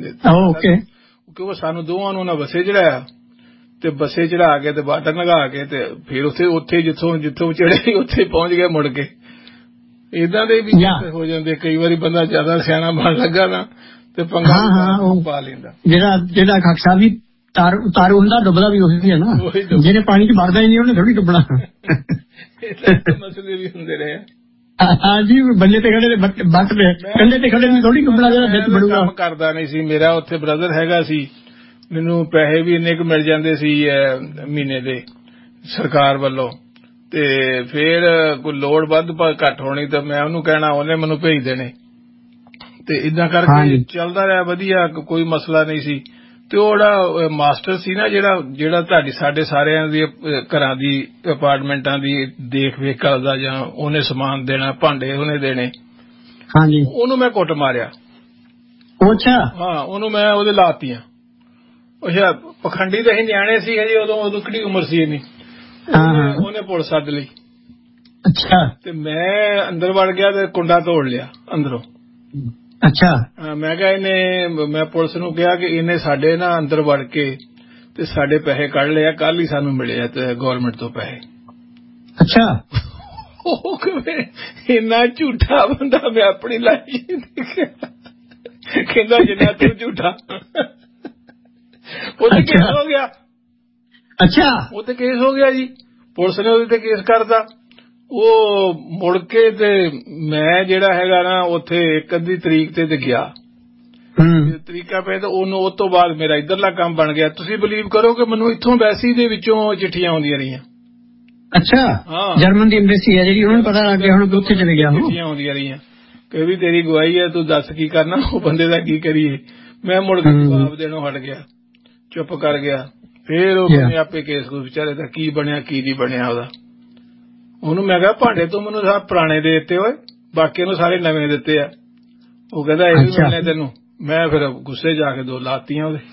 Speaker 2: ਕਿਉਂਕਿ ਸਾਨੂੰ ਦੋਵਾਂ ਨੂੰ ਉਹਨਾਂ ਬੱਸੇ ਚੜਾਇਆ, ਤੇ ਬੱਸੇ ਚੜਾ ਕੇ ਤੇ ਬਾਰਡਰ ਲਗਾ ਕੇ, ਤੇ ਫਿਰ ਉੱਥੇ ਜਿੱਥੋਂ ਚੜੇ ਉੱਥੇ ਪਹੁੰਚ ਗਏ ਮੁੜ ਕੇ। ਏਦਾਂ ਦੇ ਵੀ ਹੋ ਜਾਂਦੇ ਕਈ ਵਾਰੀ, ਬੰਦਾ ਜ਼ਿਆਦਾ ਸਿਆਣਾ ਬਣ ਲੱਗਾ ਨਾ ਤੇ ਪੰਗਾ ਪਾ ਲੈਂਦਾ।
Speaker 1: ਜਿਹੜਾ ਖਕਸ਼ਾ ਵੀ ਤਾਰੂ ਹੁੰਦਾ, ਡੁੱਬਦਾ ਵੀ ਉਹੀ ਹੈ ਨਾ, ਜਿਹਨੇ ਪਾਣੀ 'ਚ ਵੜਦਾ ਹੀ ਨਹੀਂ ਉਹਨੇ ਥੋੜੀ ਡੁੱਬਣਾ।
Speaker 2: ਮਸਲੇ ਵੀ ਹੁੰਦੇ ਰਹੇ।
Speaker 1: ਹਾਂਜੀ, ਬੰਦੇ ਤੇ ਖੜੇ ਬੱਟ ਤੇ ਕੰਢੇ ਤੇ ਖੜੇ ਵੀ ਥੋੜੀ ਡੁੱਬਣਾ, ਜਿਹੜਾ ਵਿੱਚ ਵੜੂਗਾ।
Speaker 2: ਕੰਮ ਕਰਦਾ ਨਹੀਂ ਸੀ ਮੇਰਾ, ਉੱਥੇ ਬ੍ਰਦਰ ਹੈਗਾ ਸੀ, ਮੈਨੂੰ ਪੈਸੇ ਵੀ ਇੰਨੇ ਕੁ ਮਿਲ ਜਾਂਦੇ ਸੀ ਮਹੀਨੇ ਦੇ ਸਰਕਾਰ ਵੱਲੋਂ। ਤੇ ਫੇਰ ਕੋਈ ਲੋੜ ਵੱਧ ਘੱਟ ਹੋਣੀ ਤਾਂ ਮੈਂ ਉਹਨੂੰ ਕਹਿਣਾ, ਉਹਨੇ ਮੈਨੂੰ ਭੇਜ ਦੇਣੇ। ਤੇ ਏਦਾਂ ਕਰਕੇ ਚੱਲਦਾ ਰਿਹਾ ਵਧੀਆ, ਕੋਈ ਮਸਲਾ ਨਹੀਂ ਸੀ। ਤੇ ਉਹ ਜਿਹੜਾ ਮਾਸਟਰ ਸੀ ਨਾ, ਜਿਹੜਾ ਸਾਡੇ ਸਾਰਿਆਂ ਦੀ ਘਰਾਂ ਦੀ ਅਪਾਰਟਮੈਂਟਾਂ ਦੀ ਦੇਖ ਵੇਖ ਕਰਦਾ, ਜਾਂ ਉਹਨੇ ਸਮਾਨ ਦੇਣਾ, ਭਾਂਡੇ ਉਹਨੇ ਦੇਣੇ, ਉਹਨੂੰ ਮੈਂ ਕੁੱਟ ਮਾਰਿਆ। ਉਹਨੂੰ ਮੈਂ ਉਹਦੇ ਲਾਤੀਆਂ। ਅੱਛਾ, ਪਖੰਡੀ ਤਾਂ ਅਸੀਂ ਨਿਆਣੇ ਸੀ ਹਜੇ ਉਦੋਂ ਕਿਹੜੀ ਉਮਰ ਸੀ ਇੰਨੀ। ਉਹਨੇ ਪੁਲਿਸ ਸੱਦ ਲਈ।
Speaker 1: ਅੱਛਾ।
Speaker 2: ਤੇ ਮੈਂ ਅੰਦਰ ਵੜ ਗਿਆ ਤੇ ਕੁੰਡਾ ਤੋੜ ਲਿਆ ਅੰਦਰੋਂ।
Speaker 1: ਅੱਛਾ।
Speaker 2: ਮੈਂ ਕਿਹਾ ਮੈਂ ਪੁਲਿਸ ਨੂੰ ਕਿਹਾ ਕਿ ਇਹਨੇ ਸਾਡੇ ਨਾ ਅੰਦਰ ਵੜ ਕੇ ਤੇ ਸਾਡੇ ਪੈਸੇ ਕੱਢ ਲਿਆ, ਕੱਲ ਹੀ ਸਾਨੂੰ ਮਿਲੇ ਆ ਤੇ ਗੌਰਮੈਂਟ ਤੋਂ ਪੈਸੇ।
Speaker 1: ਅੱਛਾ।
Speaker 2: ਉਹ ਕਿਵੇਂ ਇੰਨਾ ਝੂਠਾ ਬੰਦਾ ਮੈਂ ਆਪਣੀ ਲਾਈਫ ਦੇਖਿਆ। ਕਹਿੰਦਾ ਜਿੰਨਾ ਤੂੰ ਝੂਠਾ। ਉਹ ਤੇ ਕੇਸ ਹੋ ਗਿਆ।
Speaker 1: ਅੱਛਾ।
Speaker 2: ਉਹ ਤੇ ਕੇਸ ਹੋ ਗਿਆ ਜੀ, ਪੁਲਿਸ ਨੇ ਉਹਦੇ ਤੇ ਕੇਸ ਕਰਦਾ। ਉਹ ਮੁੜ ਕੇ ਤੇ ਮੈਂ ਜਿਹੜਾ ਹੈਗਾ ਨਾ ਉੱਥੇ 1 ਤਰੀਕ ਤੇ ਗਿਆ, ਤਰੀਕਾ ਪਿਆ, ਤੇ ਉਸ ਤੋਂ ਬਾਅਦ ਮੇਰਾ ਇੱਧਰਲਾ ਕੰਮ ਬਣ ਗਿਆ। ਤੁਸੀਂ ਬਲੀਵ ਕਰੋ ਕਿ ਮੈਨੂੰ ਇੱਥੋਂ ਐਮਬੈਸੀ ਦੇ ਵਿੱਚੋਂ ਚਿੱਠੀਆਂ ਆਉਂਦੀਆਂ ਰਹੀਆਂ।
Speaker 1: ਅੱਛਾ। ਜਰਮਨ ਦੀ ਐਮਬੈਸੀ ਹੈ ਜਿਹੜੀ, ਉਹਨਾਂ ਨੂੰ ਪਤਾ ਲੱਗ ਗਿਆ ਹੁਣ ਉੱਥੇ ਚਲੇ ਗਿਆ।
Speaker 2: ਚਿੱਠੀਆਂ ਆਉਂਦੀਆਂ ਰਹੀਆਂ ਕਿ ਵੀ ਤੇਰੀ ਗਵਾਹੀ ਹੈ, ਤੂੰ ਦੱਸ ਕੀ ਕਰਨਾ, ਉਹ ਬੰਦੇ ਦਾ ਕੀ ਕਰੀਏ। ਮੈਂ ਮੁੜ ਕੇ ਜਵਾਬ ਦੇਣੋਂ ਹਟ ਗਿਆ, ਚੁੱਪ ਕਰ ਗਿਆ। ਫੇਰ ਉਹ ਬੰਦੇ ਆਪੇ ਕੇਸ ਕੂਸ ਵਿਚਾਰੇ ਦਾ ਕੀ ਬਣਿਆ ਕੀ ਨਹੀਂ ਬਣਿਆ ਉਹਦਾ। ਉਹਨੂੰ ਮੈਂ ਕਿਹਾ ਭਾਂਡੇ ਤੂੰ ਮੈਨੂੰ ਪੁਰਾਣੇ ਦੇ ਦਿੱਤੇ ਓਏ, ਬਾਕੀ ਨੂੰ ਸਾਰੇ ਨਵੇਂ ਦਿੱਤੇ ਆ। ਉਹ ਕਹਿੰਦਾ ਇਹ ਵੀ ਮਿਲਣੇ ਤੈਨੂੰ। ਮੈਂ ਫਿਰ ਗੁੱਸੇ ਜਾ ਕੇ 2 ਲਾਤੀਆਂ ਉਹਦੇ।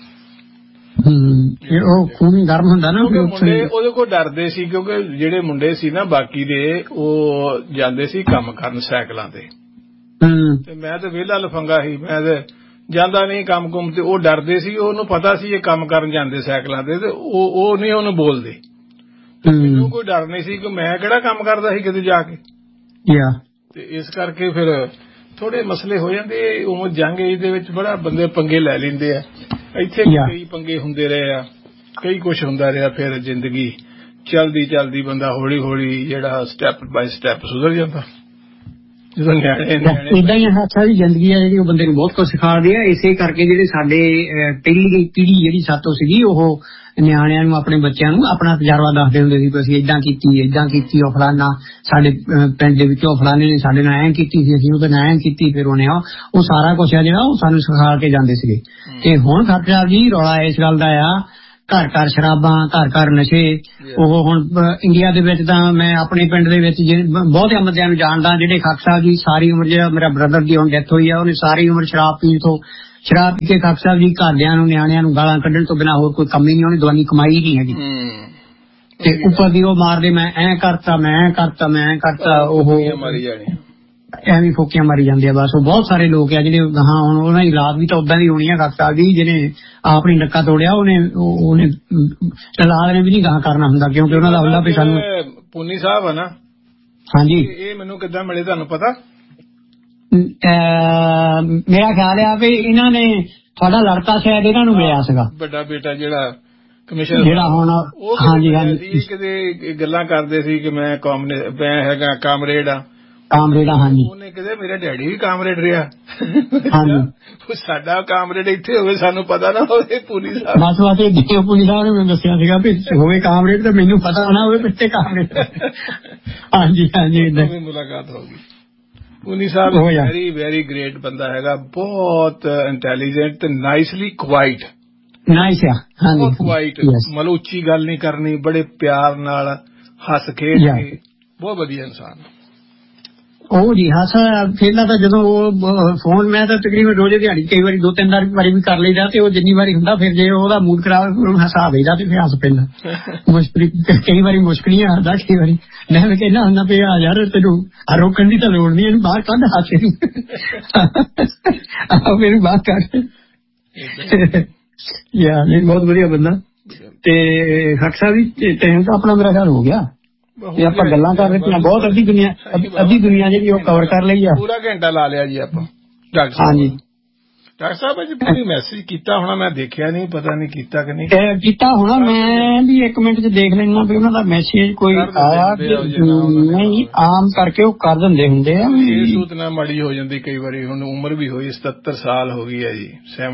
Speaker 1: ਉਹ ਖੂਨ ਗਰਮ ਹੁੰਦਾ ਨਾ,
Speaker 2: ਮੁੰਡੇ ਉਹਦੇ ਕੋਲ ਡਰਦੇ ਸੀ, ਕਿਉਂਕਿ ਜਿਹੜੇ ਮੁੰਡੇ ਸੀ ਨਾ ਬਾਕੀ ਦੇ, ਉਹ ਜਾਂਦੇ ਸੀ ਕੰਮ ਕਰਨ ਸਾਈਕਲਾਂ ਤੇ, ਤੇ ਮੈਂ ਤੇ ਵਿਹਲਾ ਲਫੰਗਾ ਸੀ, ਮੈਂ ਤੇ ਜਾਂਦਾ ਨਹੀਂ ਕੰਮ ਕੁੰਮ ਤੇ। ਉਹ ਡਰਦੇ ਸੀ, ਉਹਨੂੰ ਪਤਾ ਸੀ ਇਹ ਕੰਮ ਕਰਨ ਜਾਂਦੇ ਸਾਈਕਲਾਂ ਤੇ, ਤੇ ਉਹ ਨਹੀਂ ਉਹਨੂੰ ਬੋਲਦੇ। ਮੈਨੂੰ ਕੋਈ ਡਰ ਨਹੀਂ ਸੀ ਕਿ ਮੈਂ ਕਿਹੜਾ ਕੰਮ ਕਰਦਾ ਸੀ ਕਿਤੇ ਜਾ ਕੇ। ਤੇ ਇਸ ਕਰਕੇ ਫਿਰ ਥੋੜੇ ਮਸਲੇ ਹੋ ਜਾਂਦੇ। ਉਹ ਜੰਗ ਏਜ ਦੇ ਵਿੱਚ ਬੜਾ ਬੰਦੇ ਪੰਗੇ ਲੈ ਲੈਂਦੇ ਆ। ਇੱਥੇ ਕਈ ਪੰਗੇ ਹੁੰਦੇ ਰਹੇ ਆ, ਕਈ ਕੁਛ ਹੁੰਦਾ ਰਿਹਾ। ਫਿਰ ਜ਼ਿੰਦਗੀ ਚਲਦੀ ਬੰਦਾ ਹੌਲੀ ਹੌਲੀ ਜਿਹੜਾ ਸਟੈਪ ਬਾਏ ਸਟੈਪ ਸੁਧਰ ਜਾਂਦਾ।
Speaker 1: ਏਦਾਂ ਹੀ ਹਾਸਾ ਦੀ ਜ਼ਿੰਦਗੀ ਆ ਜਿਹੜੀ ਉਹ ਬੰਦੇ ਨੂੰ ਬਹੁਤ ਕੁਝ ਸਿਖਾਉਂਦੀ ਆ। ਇਸੇ ਕਰਕੇ ਜਿਹੜੇ ਸਾਡੇ ਪਹਿਲੀ ਪੀੜ੍ਹੀ ਜਿਹੜੀ ਸਾਤੋਂ ਸੀਗੀ ਉਹ ਨਿਆਣਿਆਂ ਨੂੰ ਆਪਣੇ ਬੱਚਿਆਂ ਨੂੰ ਆਪਣਾ ਤਜਰਬਾ ਦੱਸਦੇ ਹੁੰਦੇ ਸੀ ਕਿ ਅਸੀਂ ਏਦਾਂ ਕੀਤੀ ਉਹ ਫਲਾਨਾ ਸਾਡੇ ਪਿੰਡ ਦੇ ਵਿੱਚੋਂ ਫਲਾਣੇ ਨੇ ਸਾਡੇ ਨਾਲ ਐਂ ਕੀਤੀ ਸੀ, ਅਸੀਂ ਉਹਦੇ ਨਾਲ ਐਂ ਕੀਤੀ, ਫਿਰ ਉਹਨੇ ਉਹ ਸਾਰਾ ਕੁਛ ਆ ਜਿਹੜਾ ਉਹ ਸਾਨੂੰ ਸਿਖਾ ਕੇ ਜਾਂਦੇ ਸੀਗੇ। ਤੇ ਹੁਣ ਖੱਟਰ ਸਾਹਿਬ ਜੀ ਰੌਲਾ ਇਸ ਗੱਲ ਦਾ ਆ, ਘਰ ਘਰ ਸ਼ਰਾਬਾਂ, ਘਰ ਘਰ ਨਸ਼ੇ। ਉਹ ਹੁਣ ਇੰਡੀਆ ਦੇ ਵਿੱਚ ਤਾਂ ਮੈਂ ਆਪਣੇ ਪਿੰਡ ਦੇ ਵਿੱਚ ਬਹੁਤ ਬੰਦਿਆਂ ਨੂੰ ਜਾਣਦਾ ਜਿਹੜੇ ਖੱਟਰ ਸਾਹਿਬ ਜੀ ਸਾਰੀ ਉਮਰ, ਜਿਹੜਾ ਮੇਰਾ ਬ੍ਰਦਰ ਦੀ ਹੁਣ ਡੈਥ ਹੋਈ ਆ, ਉਹਨੇ ਸਾਰੀ ਉਮਰ ਸ਼ਰਾਬ ਪੀ ਕੇ ਖੱਟਰ ਸਾਹਿਬ ਜੀ ਘਰਦਿਆਂ ਨੂੰ ਨਿਆਣਿਆਂ ਨੂੰ ਗਾਲਾਂ ਕੱਢਣ ਤੋਂ ਬਿਨਾਂ ਹੋਰ ਕੋਈ ਕੰਮ ਹੀ ਨਹੀਂ, ਉਹਨੇ ਦਵਾਨੀ ਕਮਾਈ ਨਹੀਂ ਹੈਗੀ। ਤੇ ਉੱਪਰ ਦੀ ਉਹ ਮਾਰਦੇ ਮੈਂ ਐਂ ਕਰਤਾ ਉਹ ਐਵੇਂ ਫੋਕੀਆਂ ਮਾਰੀ ਜਾਂਦੇ ਆ। ਬਸ ਉਹ ਬਹੁਤ ਸਾਰੇ ਲੋਕ ਆ ਜਿਹੜੇ ਹਾਂ ਹੁਣ ਉਹਨਾਂ ਦੀ ਲਾਦ ਵੀ ਤਾਂ ਉਦਾਂ ਦੀ ਹੋਣੀ ਆ। ਖੱਟਰ ਸਾਹਿਬ ਜੀ ਜਿਹਨੇ ਆਪਣੀ ਨੱਕਾ ਤੋੜਿਆ ਉਹਨੇ ਲਾਦ ਨੇ ਵੀ ਨਹੀਂ ਗਾਹ ਕਰਨਾ ਹੁੰਦਾ, ਕਿਉਂਕਿ ਉਹਨਾਂ ਦਾ ਹੁੰਦਾ ਵੀ ਸਾਨੂੰ।
Speaker 2: ਪੁੰਨੀ ਸਾਹਿਬ ਆ ਨਾ?
Speaker 1: ਹਾਂਜੀ।
Speaker 2: ਇਹ ਮੈਨੂੰ ਕਿੱਦਾਂ ਮਿਲੇ ਤੁਹਾਨੂੰ ਪਤਾ?
Speaker 1: ਮੇਰਾ ਖਿਆਲ ਆ ਵੀ ਇਹਨਾਂ ਨੇ ਤੁਹਾਡਾ ਲੜਕਾ ਸ਼ਾਇਦ ਇਹਨਾਂ ਨੂੰ ਮਿਲਿਆ ਸੀਗਾ,
Speaker 2: ਵੱਡਾ ਬੇਟਾ ਜਿਹੜਾ ਕਮਿਸ਼ਨਰ
Speaker 1: ਜਿਹੜਾ ਹੁਣ। ਹਾਂਜੀ
Speaker 2: ਕਿਤੇ ਗੱਲਾਂ ਕਰਦੇ ਸੀ ਕਿ ਮੈਂ ਹੈਗਾ ਕਾਮਰੇਡ ਆ।
Speaker 1: ਹਾਂਜੀ।
Speaker 2: ਉਹਨੇ ਕਿਤੇ ਮੇਰਾ ਡੈਡੀ ਵੀ ਕਾਮਰੇਡ ਰਿਹਾ।
Speaker 1: ਹਾਂਜੀ।
Speaker 2: ਸਾਡਾ ਕਾਮਰੇਡ ਇੱਥੇ ਹੋਵੇ ਸਾਨੂੰ ਪਤਾ ਨਾ ਹੋਵੇ। ਪੁਲਿਸ
Speaker 1: ਬਸ ਪੁਲਿਸ ਸਾਹਿਬ ਨੇ ਮੈਨੂੰ ਦੱਸਿਆ ਸੀਗਾ ਵੀ ਹੋਵੇ ਕਾਮਰੇਡ, ਤੇ ਮੈਨੂੰ ਪਤਾ ਨਾ ਹੋਵੇ ਪਿੱਛੇ ਕਾਮਰੇਡ। ਹਾਂਜੀ ਏਦਾਂ
Speaker 2: ਮੁਲਾਕਾਤ ਹੋ ਗਈ। ਪੁਲਿਸ ਸਾਹਿਬ ਵੈਰੀ ਵੈਰੀ ਗ੍ਰੇਟ ਬੰਦਾ ਹੈਗਾ, ਬਹੁਤ ਇੰਟੈਲੀਜੈਂਟ ਤੇ ਨਾਈਸਲੀ ਕੁਆਇਟ।
Speaker 1: ਨਾਈਸ ਆ। ਹਾਂਜੀ
Speaker 2: ਕੁਆਇਟ, ਮਤਲਬ ਉੱਚੀ ਗੱਲ ਨਹੀਂ ਕਰਨੀ, ਬੜੇ ਪਿਆਰ ਨਾਲ ਹੱਸ ਖੇਡ ਕੇ, ਬਹੁਤ ਵਧੀਆ ਇਨਸਾਨ। ਉਹ ਜੀ ਹਾਸਾ ਖੇਡਣਾ ਤਾਂ ਜਦੋਂ ਉਹ ਫੋਨ ਮੈਂ ਤਾਂ ਤਕਰੀਬਨ ਰੋਜ਼ ਦਿਹਾੜੀ ਕਈ ਵਾਰੀ 2-3 ਵਾਰੀ ਵੀ ਕਰ ਲਈਦਾ, ਤੇ ਉਹ ਜਿੰਨੀ ਵਾਰੀ ਹੁੰਦਾ ਫਿਰ ਜੇ ਉਹਦਾ ਮੂਡ ਖਰਾਬ ਹਸਾ ਦੇਈਦਾ ਤੇ ਫਿਰ ਹੱਸ ਪੈਂਦਾ। ਮੁਸ਼ਕਿਲ ਕਈ ਵਾਰੀ ਮੁਸ਼ਕਿਲ ਆਉਂਦਾ, ਕਈ ਵਾਰੀ ਮੈਂ ਕਹਿੰਦਾ ਹੁੰਦਾ ਵੀ ਆ ਯਾਰ ਤੈਨੂੰ ਰੋਕਣ ਦੀ ਤਾਂ ਲੋੜ ਨਹੀਂ, ਇਹਨੂੰ ਬਾਹਰ ਕੱਢ ਹਾਸੇ ਨੂੰ, ਮੈਨੂੰ ਬਾਹਰ ਕੱਢ। ਯਾਰ ਨਹੀਂ ਬਹੁਤ ਵਧੀਆ ਬੰਦਾ। ਤੇ ਖੱਟਰ ਸਾਹਿਬ ਵੀ ਟਾਈਮ ਤਾਂ ਆਪਣਾ ਮੇਰਾ ਖਿਆਲ ਹੋ ਗਿਆ ਤੇ ਆਪਾਂ ਗੱਲਾਂ ਕਰ ਰਹੇ ਹਾਂ ਬਹੁਤ। ਅੱਧੀ ਦੁਨੀਆ ਜਿਹੜੀ ਉਹ ਕਵਰ ਕਰ ਲਈ ਆ। ਪੂਰਾ ਘੰਟਾ ਲਾ ਲਿਆ ਜੀ ਆਪਾਂ।
Speaker 1: ਹਾਂਜੀ
Speaker 2: ਡਾਕਟਰ ਸਾਹਿਬ ਅੱਜ ਪੂਰੀ ਮੈਸੇਜ ਕੀਤਾ ਹੋਣਾ, ਮੈਂ ਦੇਖਿਆ ਨਹੀਂ, ਪਤਾ ਨਹੀਂ ਕੀਤਾ ਕਿ ਨਹੀਂ
Speaker 1: ਕੀਤਾ ਹੋਣਾ। ਮੈਂ ਵੀ 1 ਮਿੰਟ ਚ ਦੇਖ ਲੈਣਾ ਵੀ ਉਹਨਾਂ ਦਾ ਮੈਸੇਜ ਕੋਈ ਆਇਆ ਨਹੀਂ। ਆਮ ਕਰਕੇ ਉਹ ਕਰ ਦਿੰਦੇ ਹੁੰਦੇ ਆ।
Speaker 2: ਇਹ ਸੂਚਨਾ ਮਾੜੀ ਹੋ ਜਾਂਦੀ ਕਈ ਵਾਰੀ। ਹੁਣ ਉਮਰ ਵੀ ਹੋਈ 77 ਸਾਲ ਹੋ ਗਈ ਹੈ ਜੀ,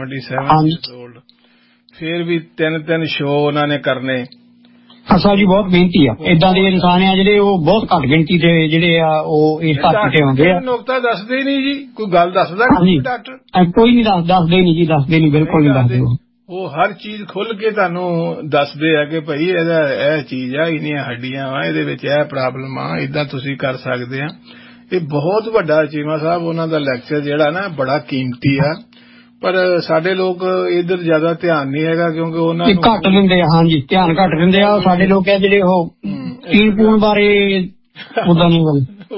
Speaker 2: 77 ਫਿਰ ਵੀ 3 ਸ਼ੋਅ ਉਹਨਾਂ ਨੇ ਕਰਨੇ।
Speaker 1: ਅਸਲ ਜੀ ਬਹੁਤ ਮਿਹਨਤੀ ਆ। ਏਦਾਂ ਦੇ ਇਨਸਾਨ ਆ ਜਿਹੜੇ ਉਹ ਬਹੁਤ ਘੱਟ ਗਿਣਤੀ ਦੇ ਜਿਹੜੇ ਆ ਉਹ ਇਸ ਧਰਤੀ ਤੇ ਹੁੰਦੇ ਆ।
Speaker 2: ਨੁਕਤਾ ਦੱਸਦੇ ਨਹੀਂ ਜੀ, ਕੋਈ ਗੱਲ ਦੱਸਦਾ ਡਾਕਟਰ?
Speaker 1: ਕੋਈ ਨਹੀਂ ਦੱਸਦੇ ਨਹੀਂ ਜੀ, ਦੱਸਦੇ ਨਹੀਂ, ਬਿਲਕੁਲ ਨਹੀਂ ਦੱਸਦੇ।
Speaker 2: ਉਹ ਹਰ ਚੀਜ਼ ਖੁੱਲ ਕੇ ਤੁਹਾਨੂੰ ਦੱਸਦੇ ਆ ਕਿ ਭਾਈ ਇਹਦਾ ਇਹ ਚੀਜ਼ ਆ, ਇਹਨੀਆਂ ਹੱਡੀਆਂ ਵਾ, ਇਹਦੇ ਵਿੱਚ ਇਹ ਪ੍ਰੋਬਲਮ ਆ, ਏਦਾਂ ਤੁਸੀਂ ਕਰ ਸਕਦੇ ਆ। ਇਹ ਬਹੁਤ ਵੱਡਾ ਚੀਮਾ ਸਾਹਿਬ ਉਹਨਾਂ ਦਾ ਲੈਕਚਰ ਜਿਹੜਾ ਨਾ ਬੜਾ ਕੀਮਤੀ ਆ, ਪਰ ਸਾਡੇ ਲੋਕ ਇਧਰ ਜ਼ਿਆਦਾ ਧਿਆਨ ਨਹੀਂ ਹੈਗਾ ਕਿਉਂਕਿ ਉਹਨਾਂ ਨੂੰ
Speaker 1: ਘੱਟ ਦਿੰਦੇ ਆ। ਹਾਂਜੀ ਧਿਆਨ ਘੱਟ ਦਿੰਦੇ ਆ ਸਾਡੇ ਲੋਕ ਆ ਜਿਹੜੇ ਉਹ ਪੀਣ ਪੂਣ ਬਾਰੇ ਉਦਾਂ ਨਹੀਂ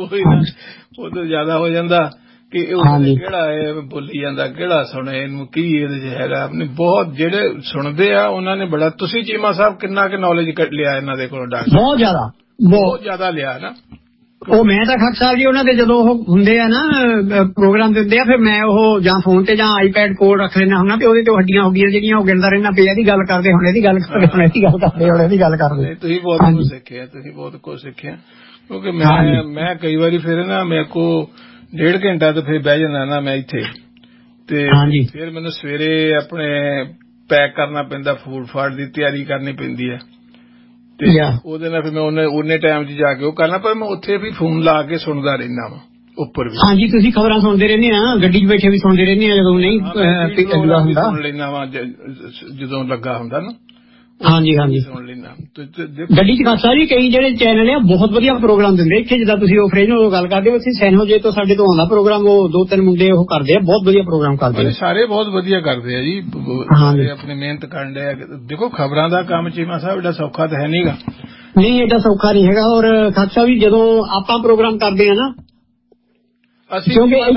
Speaker 2: ਉਧਰ ਜ਼ਿਆਦਾ ਹੋ ਜਾਂਦਾ ਕਿ ਕਿਹੜਾ ਇਹ ਬੋਲੀ ਜਾਂਦਾ, ਕਿਹੜਾ ਸੁਣੇ ਇਹਨੂੰ, ਕੀ ਇਹਦੇ ਚ ਹੈਗਾ। ਆਪਣੇ ਬਹੁਤ ਜਿਹੜੇ ਸੁਣਦੇ ਆ ਉਹਨਾਂ ਨੇ ਬੜਾ। ਤੁਸੀਂ ਚੀਮਾ ਸਾਹਿਬ ਕਿੰਨਾ ਕੁ ਨੌਲੇਜ ਲਿਆ ਇਹਨਾਂ ਦੇ ਕੋਲੋਂ? ਡਾਕਟਰ ਬਹੁਤ ਜ਼ਿਆਦਾ ਲਿਆ ਨਾ।
Speaker 1: ਉਹ ਮੈਂ ਤਾਂ ਖੱਟਰ ਸਾਹਿਬ ਜੀ ਉਹਨਾਂ ਦੇ ਜਦੋਂ ਉਹ ਹੁੰਦੇ ਆ ਨਾ ਪ੍ਰੋਗਰਾਮ ਦਿੰਦੇ ਆ, ਫਿਰ ਮੈਂ ਉਹ ਜਾਂ ਫੋਨ ਤੇ ਜਾਂ ਆਈਪੈਡ ਕੋਲ ਰੱਖ ਲੈਣਾ ਹੁੰਦਾ ਤੇ ਉਹਦੇ ਤੋਂ ਹੱਡੀਆਂ ਹੁੱਡੀਆਂ ਜਿਹੜੀਆਂ ਉਹ ਗਿਣਦਾ ਰਹਿਣਾ ਪਿਆ। ਇਹਦੀ ਗੱਲ ਕਰਦੇ ਹੁਣ, ਇਹਦੀ ਗੱਲ ਕਰਦੇ ਹੁਣ, ਇਹਦੀ ਗੱਲ ਕਰਦੇ ਹੁਣ, ਇਹਦੀ ਗੱਲ ਕਰਦੇ।
Speaker 2: ਤੁਸੀਂ ਬਹੁਤ ਕੁਝ ਸਿੱਖਿਆ, ਤੁਸੀਂ ਬਹੁਤ ਕੁਝ ਸਿੱਖਿਆ। ਕਿਉਂਕਿ ਮੈਂ ਕਈ ਵਾਰੀ ਫਿਰ ਨਾ ਮੇਰੇ ਕੋਲ 1.5 ਘੰਟਾ ਤੇ ਫਿਰ ਬਹਿ ਜਾਂਦਾ ਨਾ ਮੈਂ ਇੱਥੇ, ਤੇ ਫਿਰ ਮੈਨੂੰ ਸਵੇਰੇ ਆਪਣੇ ਪੈਕ ਕਰਨਾ ਪੈਂਦਾ, ਫੂਡ ਫਾਡ ਦੀ ਤਿਆਰੀ ਕਰਨੀ ਪੈਂਦੀ ਹੈ, ਤੇ ਉਹਦੇ ਨਾਲ ਫਿਰ ਮੈਂ ਉਹਨੇ ਟਾਈਮ 'ਚ ਜਾ ਕੇ ਉਹ ਕਰਨਾ। ਪਰ ਮੈਂ ਉੱਥੇ ਵੀ ਫੋਨ ਲਾ ਕੇ ਸੁਣਦਾ ਰਹਿੰਦਾ ਵਾ ਉੱਪਰ ਵੀ।
Speaker 1: ਹਾਂਜੀ ਤੁਸੀਂ ਖਬਰਾਂ ਸੁਣਦੇ ਰਹਿੰਦੇ ਆ, ਗੱਡੀ 'ਚ ਬੈਠੇ ਵੀ ਸੁਣਦੇ ਰਹਿੰਦੇ ਆ ਜਦੋਂ ਨਹੀਂ ਹੁੰਦਾ,
Speaker 2: ਸੁਣ ਲੈਂਦਾ ਵਾ ਜਦੋਂ ਲੱਗਾ ਹੁੰਦਾ ਨਾ।
Speaker 1: ਹਾਂਜੀ ਸੁਣ ਲੈਣਾ ਗੱਡੀ 'ਚ। ਖਾਸਾ ਜੀ ਕਈ ਜਿਹੜੇ ਚੈਨਲ ਆ ਬਹੁਤ ਵਧੀਆ ਪ੍ਰੋਗਰਾਮ ਦਿੰਦੇ ਇੱਥੇ, ਜਿੱਦਾਂ ਤੁਸੀਂ ਉਹ ਫਰੇਜ ਨਾਲ ਗੱਲ ਕਰਦੇ ਹੋ, ਅਸੀਂ ਸੈਨਹੋਜੇ ਤੋਂ ਸਾਡੇ ਤੋਂ ਆਉਂਦਾ ਪ੍ਰੋਗਰਾਮ, ਉਹ 2-3 ਮੁੰਡੇ ਉਹ ਕਰਦੇ ਆ, ਬਹੁਤ ਵਧੀਆ ਪ੍ਰੋਗਰਾਮ ਕਰਦੇ ਆ।
Speaker 2: ਸਾਰੇ ਬਹੁਤ ਵਧੀਆ ਕਰਦੇ ਆ ਜੀ, ਆਪਣੀ ਮਿਹਨਤ ਕਰਨ ਡਏ ਆ। ਦੇਖੋ ਖਬਰਾਂ ਦਾ ਕੰਮ ਚੀਮਾ ਸਾਹਿਬ ਏਡਾ ਸੌਖਾ ਤਾਂ ਹੈ ਨਹੀਂਗਾ।
Speaker 1: ਨਹੀਂ ਏਡਾ ਸੌਖਾ ਨਹੀਂ ਹੈਗਾ। ਔਰ ਖਾਸਾ ਵੀ ਜਦੋਂ ਆਪਾਂ ਪ੍ਰੋਗਰਾਮ ਕਰਦੇ ਆ ਨਾ,
Speaker 2: ਅਸੀਂ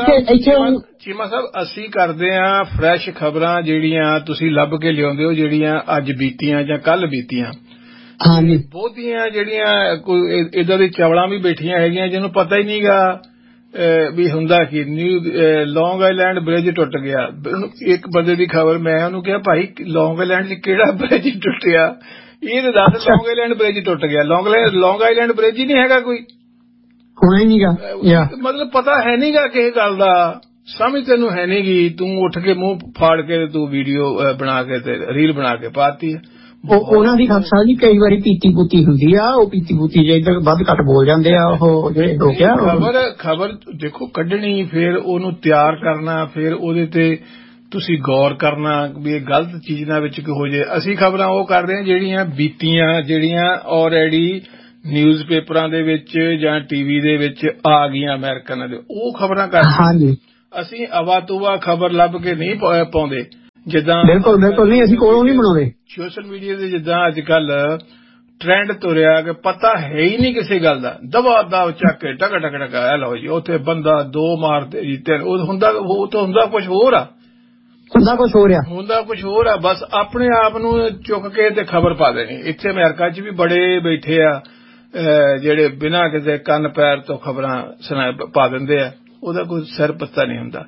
Speaker 2: ਚੀਮਾ ਸਾਹਿਬ ਅਸੀਂ ਕਰਦੇ ਆ ਫਰੈਸ਼ ਖਬਰਾਂ ਜਿਹੜੀਆਂ ਤੁਸੀਂ ਲੱਭ ਕੇ ਲਿਆਉਂਦੇ ਹੋ, ਜਿਹੜੀਆਂ ਅੱਜ ਬੀਤੀਆਂ ਜਾਂ ਕੱਲ ਬੀਤੀਆਂ। ਬਹੁਤੀਆਂ ਜਿਹੜੀਆਂ ਕੋਈ ਏਦਾਂ ਦੀ ਚਵਲਾਂ ਵੀ ਬੈਠੀਆਂ ਹੈਗੀਆਂ ਜਿਹਨੂੰ ਪਤਾ ਹੀ ਨਹੀਂਗਾ ਵੀ ਹੁੰਦਾ ਕਿ ਲੌਂਗ ਆਈਲੈਂਡ ਬ੍ਰਿਜ ਟੁੱਟ ਗਿਆ। ਇੱਕ ਬੰਦੇ ਦੀ ਖਬਰ, ਮੈਂ ਉਹਨੂੰ ਕਿਹਾ ਭਾਈ ਲੌਂਗ ਆਈਲੈਂਡ 'ਚ ਕਿਹੜਾ ਬ੍ਰਿਜ ਟੁੱਟਿਆ, ਇਹ ਤਾਂ ਦੱਸ। ਲੌਂਗ ਆਈਲੈਂਡ ਬ੍ਰਿਜ ਟੁੱਟ ਗਿਆ। ਲੌਂਗ ਆਈਲੈਂਡ ਬ੍ਰਿਜ ਹੀ ਨਹੀਂ ਹੈਗਾ ਕੋਈ।
Speaker 1: ਹੋਣਾ ਹੀ ਨਹੀਂਗਾ,
Speaker 2: ਮਤਲਬ ਪਤਾ ਹੈ ਨਹੀਂਗਾ ਕਿਸੇ ਗੱਲ ਦਾ, ਸਮਝ ਤੈਨੂੰ ਹੈ ਨੀ ਗੀ, ਤੂੰ ਉੱਠ ਕੇ ਮੂੰਹ ਫਾੜ ਕੇ ਤੂੰ ਵੀਡੀਓ ਬਣਾ ਕੇ ਤੇ ਰੀਲ ਬਣਾ ਕੇ ਪਾਤੀ ਹੈ।
Speaker 1: ਉਹਨਾਂ ਦੀ ਖਾਲਸਾ ਜੀ ਕਈ ਵਾਰੀ ਪੀਤੀ ਪੂਤੀ ਹੁੰਦੀ ਆ, ਉਹ ਪੀਤੀ ਪੂਤੀ ਜੇ ਇੱਧਰ ਵੱਧ ਘੱਟ ਬੋਲ ਜਾਂਦੇ ਆ ਉਹ ਜਿਹੜੇ ਲੋਕ ਆ।
Speaker 2: ਖਬਰ ਦੇਖੋ ਕੱਢਣੀ, ਫਿਰ ਉਹਨੂੰ ਤਿਆਰ ਕਰਨਾ, ਫਿਰ ਉਹਦੇ ਤੇ ਤੁਸੀਂ ਗੌਰ ਕਰਨਾ ਵੀ ਇਹ ਗਲਤ ਚੀਜ਼ ਨਾ ਵਿੱਚ ਹੋ ਜੇ। ਅਸੀਂ ਖਬਰਾਂ ਉਹ ਕਰਦੇ ਹਾਂ ਜਿਹੜੀਆਂ ਬੀਤੀਆਂ, ਜਿਹੜੀਆਂ ਆਲਰੇਡੀ ਨਿਊਜ਼ ਪੇਪਰਾਂ ਦੇ ਵਿੱਚ ਜਾਂ ਟੀਵੀ ਦੇ ਵਿੱਚ ਆ ਗਈਆਂ ਅਮਰੀਕਨ ਦੇ, ਉਹ ਖਬਰਾਂ ਕਰਦੇ। ਅਸੀਂ ਅਵਾ ਤੁਵਾ ਖਬਰ ਲੱਭ ਕੇ ਨਹੀਂ ਪਾਉਂਦੇ, ਜਿੱਦਾਂ
Speaker 1: ਬਿਲਕੁਲ ਨਹੀਂ, ਅਸੀਂ ਕੋਲੋਂ ਨਹੀਂ ਬਣਾਉਂਦੇ।
Speaker 2: ਸੋਸ਼ਲ ਮੀਡੀਆ ਤੇ ਜਿੱਦਾਂ ਅੱਜ ਕੱਲ ਟ੍ਰੈਂਡ ਤੁਰਿਆ ਕਿ ਪਤਾ ਹੈ ਹੀ ਨਹੀਂ ਕਿਸੇ ਗੱਲ ਦਾ, ਦਬਾ ਦਬ ਚੱਕ ਕੇ ਟਕ ਟਕ ਟਕਾ ਲਓ ਜੀ, ਉੱਥੇ ਬੰਦਾ 2 ਮਾਰਦੇ ਜੀ 3, ਉਹ ਤਾਂ ਹੁੰਦਾ ਕੁਛ ਹੋਰ ਆ,
Speaker 1: ਹੁੰਦਾ ਕੁਛ ਹੋਰ ਆ, ਬਸ ਆਪਣੇ ਆਪ ਨੂੰ ਚੁੱਕ ਕੇ ਤੇ ਖਬਰ ਪਾ ਦੇਣੀ। ਇੱਥੇ ਅਮਰੀਕਾ 'ਚ ਵੀ ਬੜੇ ਬੈਠੇ ਆ ਜਿਹੜੇ ਬਿਨਾਂ ਕਿਸੇ ਕੰਨ ਪੈਰ ਤੋਂ ਖਬਰਾਂ ਪਾ ਦਿੰਦੇ ਆ, ਉਹਦਾ ਕੋਈ ਸਿਰ ਪਤਾ ਨਹੀਂ ਹੁੰਦਾ,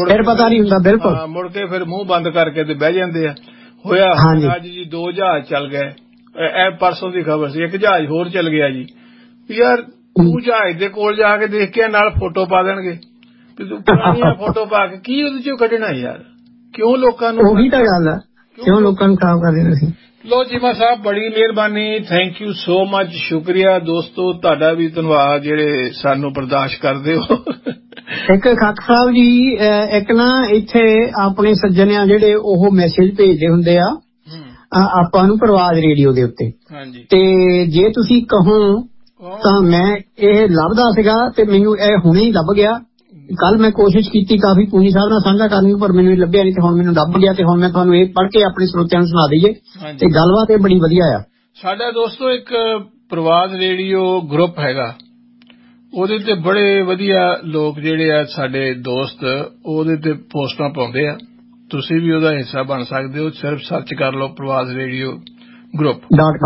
Speaker 1: ਬਿਲਕੁਲ
Speaker 2: ਮੁੜ ਕੇ ਫਿਰ ਮੂੰਹ ਬੰਦ ਕਰਕੇ ਤੇ ਬਹਿ ਜਾਂਦੇ ਆ। ਹੋਇਆ ਅੱਜ ਜੀ 2 ਜਹਾਜ਼ ਚੱਲ ਗਏ, ਇਹ ਪਰਸੋਂ ਦੀ ਖਬਰ ਸੀ, 1 ਜਹਾਜ਼ ਹੋਰ ਚੱਲ ਗਿਆ ਜੀ। ਯਾਰ ਤੂੰ ਜਹਾਜ਼ ਦੇ ਕੋਲ ਜਾ ਕੇ ਦੇਖ ਕੇ ਨਾਲ ਫੋਟੋ ਪਾ ਦੇਣਗੇ, ਤੂੰ ਪੁਰਾਣੀਆਂ ਫੋਟੋ ਪਾ ਕੇ ਕੀ ਉਹਦੇ ਚੋਂ ਕੱਢਣਾ ਯਾਰ, ਕਿਉਂ ਲੋਕਾਂ ਨੂੰ,
Speaker 1: ਉਹੀ ਤਾਂ ਗੱਲ ਆ, ਕਿਉਂ ਲੋਕਾਂ ਨੂੰ ਖਰਾਬ ਕਰ ਦੇਣਾ ਸੀ।
Speaker 2: ਲੋ ਚੀਮਾ ਸਾਹਿਬ ਬੜੀ ਮਿਹਰਬਾਨੀ, ਥੈਂਕ ਯੂ ਸੋ ਮਚ, ਸ਼ੁਕਰੀਆ ਦੋਸਤੋ, ਤੁਹਾਡਾ ਵੀ ਧੰਨਵਾਦ ਜਿਹੜੇ ਸਾਨੂੰ ਬਰਦਾਸ਼ਤ ਕਰਦੇ ਹੋ।
Speaker 1: ਇੱਕ ਖਾਕ ਸਾਹਿਬ ਜੀ, ਇੱਕ ਨਾ ਇੱਥੇ ਆਪਣੇ ਸੱਜਣ ਆ ਜਿਹੜੇ ਉਹ ਮੈਸੇਜ ਭੇਜਦੇ ਹੁੰਦੇ ਆ ਆਪਾਂ ਨੂੰ ਪ੍ਰਵਾਜ਼ ਰੇਡੀਓ ਦੇ ਉੱਤੇ, ਤੇ ਜੇ ਤੁਸੀਂ ਕਹੋ ਤਾਂ ਮੈਂ ਇਹ ਲੱਭਦਾ ਸੀਗਾ ਤੇ ਮੈਨੂੰ ਇਹ ਹੁਣੇ ਹੀ ਲੱਭ ਗਿਆ। ਕੱਲ ਮੈਂ ਕੋਸ਼ਿਸ਼ ਕੀਤੀ ਕਾਫੀ ਪੂਰੀ ਸਾਹਿਬ ਨਾਲ ਸਾਂਝਾ ਕਰਨ ਨੂੰ, ਪਰ ਮੈਨੂੰ ਲੱਭਿਆ ਨਹੀਂ, ਤੇ ਹੁਣ ਮੈਨੂੰ ਲੱਭ ਗਿਆ, ਤੇ ਹੁਣ ਮੈਂ ਤੁਹਾਨੂੰ ਇਹ ਪੜ੍ਹ ਕੇ ਆਪਣੇ ਸਰੋਤਿਆਂ ਨੂੰ ਸੁਣਾ ਦਈਏ, ਤੇ ਗੱਲਬਾਤ ਇਹ ਬੜੀ ਵਧੀਆ ਆ।
Speaker 2: ਸਾਡਾ ਦੋਸਤੋ ਇੱਕ ਪ੍ਰਵਾਜ਼ ਰੇਡੀਓ ਗਰੁੱਪ ਹੈਗਾ, ਉਹਦੇ ਤੇ ਬੜੇ ਵਧੀਆ ਲੋਕ ਜਿਹੜੇ ਆ ਸਾਡੇ ਦੋਸਤ, ਉਹਦੇ ਤੇ ਪੋਸਟਾਂ ਪਾਉਂਦੇ ਆ, ਤੁਸੀਂ ਵੀ ਉਹਦਾ ਹਿੱਸਾ ਬਣ ਸਕਦੇ ਹੋ। ਸਿਰਫ ਸਰਚ ਕਰ ਲਓ ਪ੍ਰਵਾਜ਼ radio group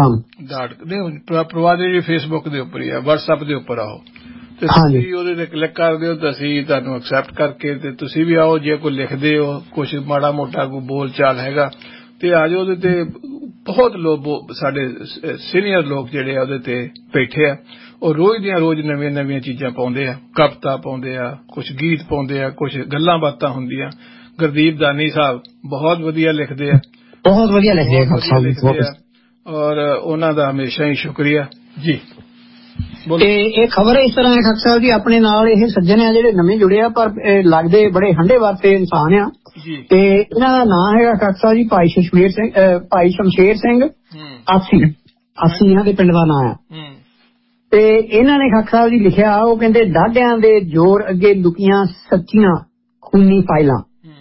Speaker 2: .com, ਪ੍ਰਵਾਜ਼ radio Facebook ਦੇ ਉੱਪਰ ਹੀ ਆ, WhatsApp ਦੇ ਉੱਪਰ ਆਓ ਤੇ ਤੁਸੀਂ ਉਹਦੇ ਤੇ ਕਲਿੱਕ ਕਰਦੇ ਹੋ ਤਾਂ ਅਸੀਂ ਤੁਹਾਨੂੰ ਐਕਸੈਪਟ ਕਰਕੇ ਤੇ ਤੁਸੀਂ ਵੀ ਆਓ। ਜੇ ਕੋਈ ਲਿਖਦੇ ਹੋ ਕੁਛ ਮਾੜਾ ਮੋਟਾ ਕੋਈ ਬੋਲ ਚਾਲ ਹੈਗਾ ਤੇ ਆ ਜਾਓ। ਉਹਦੇ ਤੇ ਬਹੁਤ ਲੋਕ ਸਾਡੇ ਸੀਨੀਅਰ ਲੋਕ ਜਿਹੜੇ ਆ ਉਹਦੇ ਤੇ ਬੈਠੇ ਆ, ਉਹ ਰੋਜ਼ ਦੀਆਂ ਰੋਜ਼ ਨਵੀਆਂ ਚੀਜ਼ਾਂ ਪਾਉਂਦੇ ਆ, ਕਵਿਤਾ ਪਾਉਂਦੇ ਆ, ਕੁਛ ਗੀਤ ਪਾਉਂਦੇ ਆ, ਕੁਛ ਗੱਲਾਂ ਬਾਤਾਂ ਹੁੰਦੀਆਂ। ਗੁਰਦੀਪ ਦਾਨੀ ਸਾਹਿਬ ਬਹੁਤ ਵਧੀਆ ਲਿਖਦੇ ਆ,
Speaker 1: ਬਹੁਤ ਵਧੀਆ ਲਿਖਦੇ
Speaker 2: ਆ, ਔਰ ਉਹਨਾਂ ਦਾ ਹਮੇਸ਼ਾ ਹੀ ਸ਼ੁਕਰੀਆ ਜੀ।
Speaker 1: ਤੇ ਇਹ ਖਬਰ ਇਸ ਤਰ੍ਹਾਂ ਹੈ ਖਾਕ ਸਾਹਿਬ ਜੀ, ਆਪਣੇ ਨਾਲ ਇਹ ਸੱਜਣ ਆ ਜਿਹੜੇ ਨਵੇਂ ਜੁੜੇ ਆ, ਪਰ ਲੱਗਦੇ ਬੜੇ ਹੰਡੇ ਵਾਸਤੇ ਇਨਸਾਨ ਆ, ਤੇ ਇਹਨਾਂ ਦਾ ਨਾਮ ਹੈਗਾ ਖਾਕ ਸਾਹਿਬ ਜੀ ਭਾਈ ਸ਼ਮਸ਼ੇਰ ਸਿੰਘ ਆਸੀ ਇਹਨਾਂ ਦੇ ਪਿੰਡ ਦਾ ਨਾਂ ਆ। ਤੇ ਇਹਨਾਂ ਨੇ ਖਾਕ ਸਾਹਿਬ ਜੀ ਲਿਖਿਆ, ਉਹ ਕਹਿੰਦੇ ਡਾਢਿਆਂ ਦੇ ਜ਼ੋਰ ਅੱਗੇ ਲੁਕੀਆਂ ਸੱਚੀਆਂ ਖੂਨੀ ਫਾਈਲਾਂ,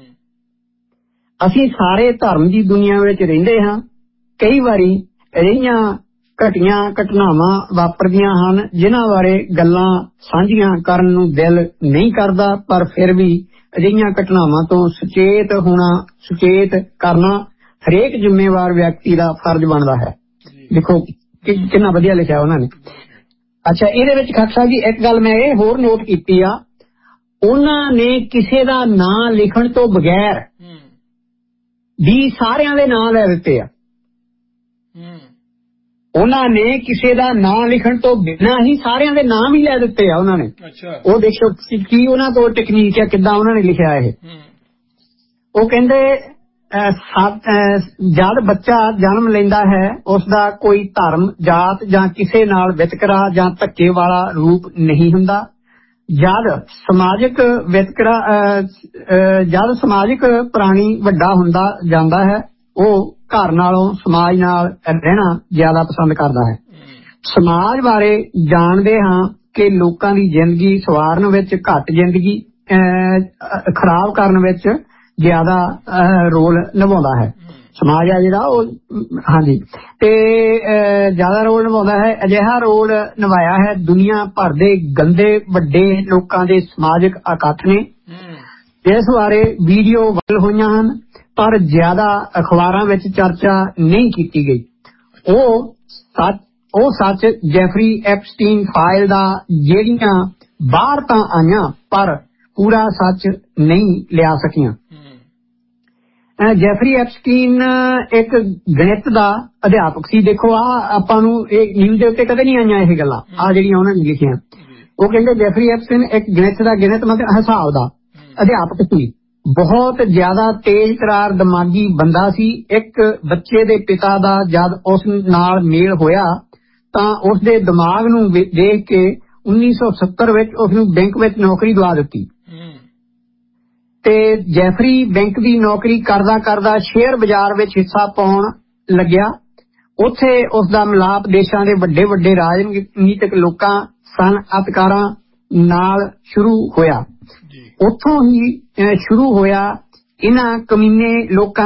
Speaker 1: ਅਸੀਂ ਸਾਰੇ ਧਰਮ ਦੀ ਦੁਨੀਆ ਵਿੱਚ ਰਹਿੰਦੇ ਹਾਂ, ਕਈ ਵਾਰੀ ਅਜਿਹੀਆਂ ਘਟੀਆਂ ਘਟਨਾਵਾਂ ਵਾਪਰਦੀਆਂ ਹਨ ਜਿਨ੍ਹਾਂ ਬਾਰੇ ਗੱਲਾਂ ਸਾਂਝੀਆਂ ਕਰਨ ਨੂੰ ਦਿਲ ਨਹੀਂ ਕਰਦਾ, ਪਰ ਫਿਰ ਵੀ ਅਜਿਹੀਆਂ ਘਟਨਾਵਾਂ ਤੋਂ ਸੁਚੇਤ ਕਰਨਾ ਹਰੇਕ ਜ਼ਿੰਮੇਵਾਰ ਵਿਅਕਤੀ ਦਾ ਫਰਜ਼ ਬਣਦਾ ਹੈ। ਦੇਖੋ ਕਿੰਨਾ ਵਧੀਆ ਲਿਖਿਆ ਉਹਨਾਂ ਨੇ। ਅੱਛਾ, ਇਹਦੇ ਵਿੱਚ ਖਾਕ ਸਾਹਿਬ ਜੀ ਇੱਕ ਗੱਲ ਮੈਂ ਇਹ ਹੋਰ ਨੋਟ ਕੀਤੀ ਆ, ਉਹਨਾਂ ਨੇ ਕਿਸੇ ਦਾ ਨਾਂ ਲਿਖਣ ਤੋਂ ਬਗੈਰ ਵੀ ਸਾਰਿਆਂ ਦੇ ਨਾਂ ਲੈ ਦਿੱਤੇ ਆ। ਉਹਨਾਂ ਨੇ ਕਿਸੇ ਦਾ ਨਾਂ ਲਿਖਣ ਤੋਂ ਬਿਨਾਂ ਹੀ ਸਾਰਿਆਂ ਦੇ ਨਾਮ ਹੀ ਲੈ ਦਿੱਤੇ ਆ ਉਹਨਾਂ ਨੇ। ਉਹ ਦੇਖੋ ਕੀ ਉਹਨਾਂ ਕੋਲ ਟੈਕਨੀਕ ਆ, ਕਿੱਦਾਂ ਉਹਨਾਂ ਨੇ ਲਿਖਿਆ ਇਹ। ਉਹ ਕਹਿੰਦੇ ਜਦ ਬੱਚਾ ਜਨਮ ਲੈਂਦਾ ਹੈ ਉਸਦਾ ਕੋਈ ਧਰਮ, ਜਾਤ ਜਾਂ ਕਿਸੇ ਨਾਲ ਵਿਤਕਰਾ ਜਾਂ ਧੱਕੇ ਵਾਲਾ ਰੂਪ ਨਹੀਂ ਹੁੰਦਾ। ਜਦ ਸਮਾਜਿਕ ਪ੍ਰਾਣੀ ਵੱਡਾ ਹੁੰਦਾ ਜਾਂਦਾ ਹੈ, ਉਹ ਘਰ ਨਾਲੋਂ ਸਮਾਜ ਨਾਲ ਰਹਿਣਾ ਜ਼ਿਆਦਾ ਪਸੰਦ ਕਰਦਾ ਹੈ। ਸਮਾਜ ਬਾਰੇ ਜਾਣਦੇ ਹਾਂ ਕਿ ਲੋਕਾਂ ਦੀ ਜ਼ਿੰਦਗੀ ਸਵਾਰਨ ਵਿੱਚ ਘੱਟ, ਜ਼ਿੰਦਗੀ ਖਰਾਬ ਕਰਨ ਵਿੱਚ ਜ਼ਿਆਦਾ ਰੋਲ ਨਿਭਾਉਂਦਾ ਹੈ। ਸਮਾਜ ਆ ਜਿਹੜਾ ਉਹ ਤੇ ਜ਼ਿਆਦਾ ਰੋਲ ਨਿਭਾਉਂਦਾ ਹੈ। ਅਜਿਹਾ ਰੋਲ ਨਿਭਾਇਆ ਹੈ ਦੁਨੀਆ ਭਰ ਦੇ ਗੰਦੇ ਵੱਡੇ ਲੋਕਾਂ ਦੇ ਸਮਾਜਿਕ ਇਕੱਠ ਨੇ। ਇਸ ਬਾਰੇ ਵੀਡੀਓ ਵਾਇਰਲ ਹੋਈਆਂ ਹਨ, ਪਰ ਜ਼ਿਆਦਾ ਅਖਬਾਰਾਂ ਵਿੱਚ ਚਰਚਾ ਨਹੀਂ ਕੀਤੀ ਗਈ। ਉਹ ਸੱਚ ਜੈਫਰੀ ਐਪਸਟੀਨ ਫਾਈਲ ਦਾ ਜਿਹੜੀਆਂ ਬਾਹਰ ਤਾਂ ਆਈਆਂ ਪਰ ਪੂਰਾ ਸੱਚ ਨਹੀਂ ਲਿਆ ਸਕੀਆਂ। ਜੈਫਰੀ ਐਪਸਟੀਨ ਇੱਕ ਗਣਿਤ ਦਾ ਅਧਿਆਪਕ ਸੀ। ਦੇਖੋ ਆਪਾਂ ਨੂੰ ਇਹ ਨਿਊਜ਼ ਦੇ ਉੱਤੇ ਕਦੇ ਨਹੀਂ ਆਈਆਂ ਇਹ ਗੱਲਾਂ, ਜਿਹੜੀਆਂ ਉਹਨਾਂ ਨੇ ਲਿਖੀਆਂ। ਉਹ ਕਹਿੰਦੇ ਜੈਫਰੀ ਐਪਸਟਾਈਨ ਇੱਕ ਗਣਿਤ ਮਤਲਬ ਹਿਸਾਬ ਦਾ ਅਧਿਆਪਕ ਸੀ, ਬਹੁਤ ਜ਼ਿਆਦਾ ਤੇਜ਼ ਤਰਾਰ ਦਿਮਾਗੀ ਬੰਦਾ ਸੀ। ਇੱਕ ਬੱਚੇ ਦੇ ਪਿਤਾ ਦਾ ਜਦ ਉਸ ਨਾਲ ਮੇਲ ਹੋਇਆ ਤਾਂ ਉਸਦੇ ਦਿਮਾਗ ਨੂੰ ਦੇਖ ਕੇ 1970 ਵਿੱਚ ਉਸਨੂੰ ਬੈਂਕ ਵਿੱਚ ਨੌਕਰੀ ਦਵਾ ਦਿੱਤੀ ਤੇ ਜੈਫਰੀ ਬੈਂਕ ਦੀ ਨੌਕਰੀ ਕਰਦਾ ਕਰਦਾ ਸ਼ੇਅਰ ਬਾਜ਼ਾਰ ਵਿੱਚ ਹਿੱਸਾ ਪਾਉਣ ਲੱਗਿਆ। ਉੱਥੇ ਉਸਦਾ ਮਿਲਾਪ ਦੇਸ਼ਾਂ ਦੇ ਵੱਡੇ ਵੱਡੇ ਰਾਜਨੀਤਿਕ ਲੋਕਾਂ ਸਨਅਤਕਾਰਾਂ ਨਾਲ ਸ਼ੁਰੂ ਹੋਇਆ। ਉੱਥੋਂ ਹੀ ਸ਼ੁਰੂ ਹੋਇਆ ਇਹਨਾਂ ਕਮੀਨੇ ਲੋਕਾਂ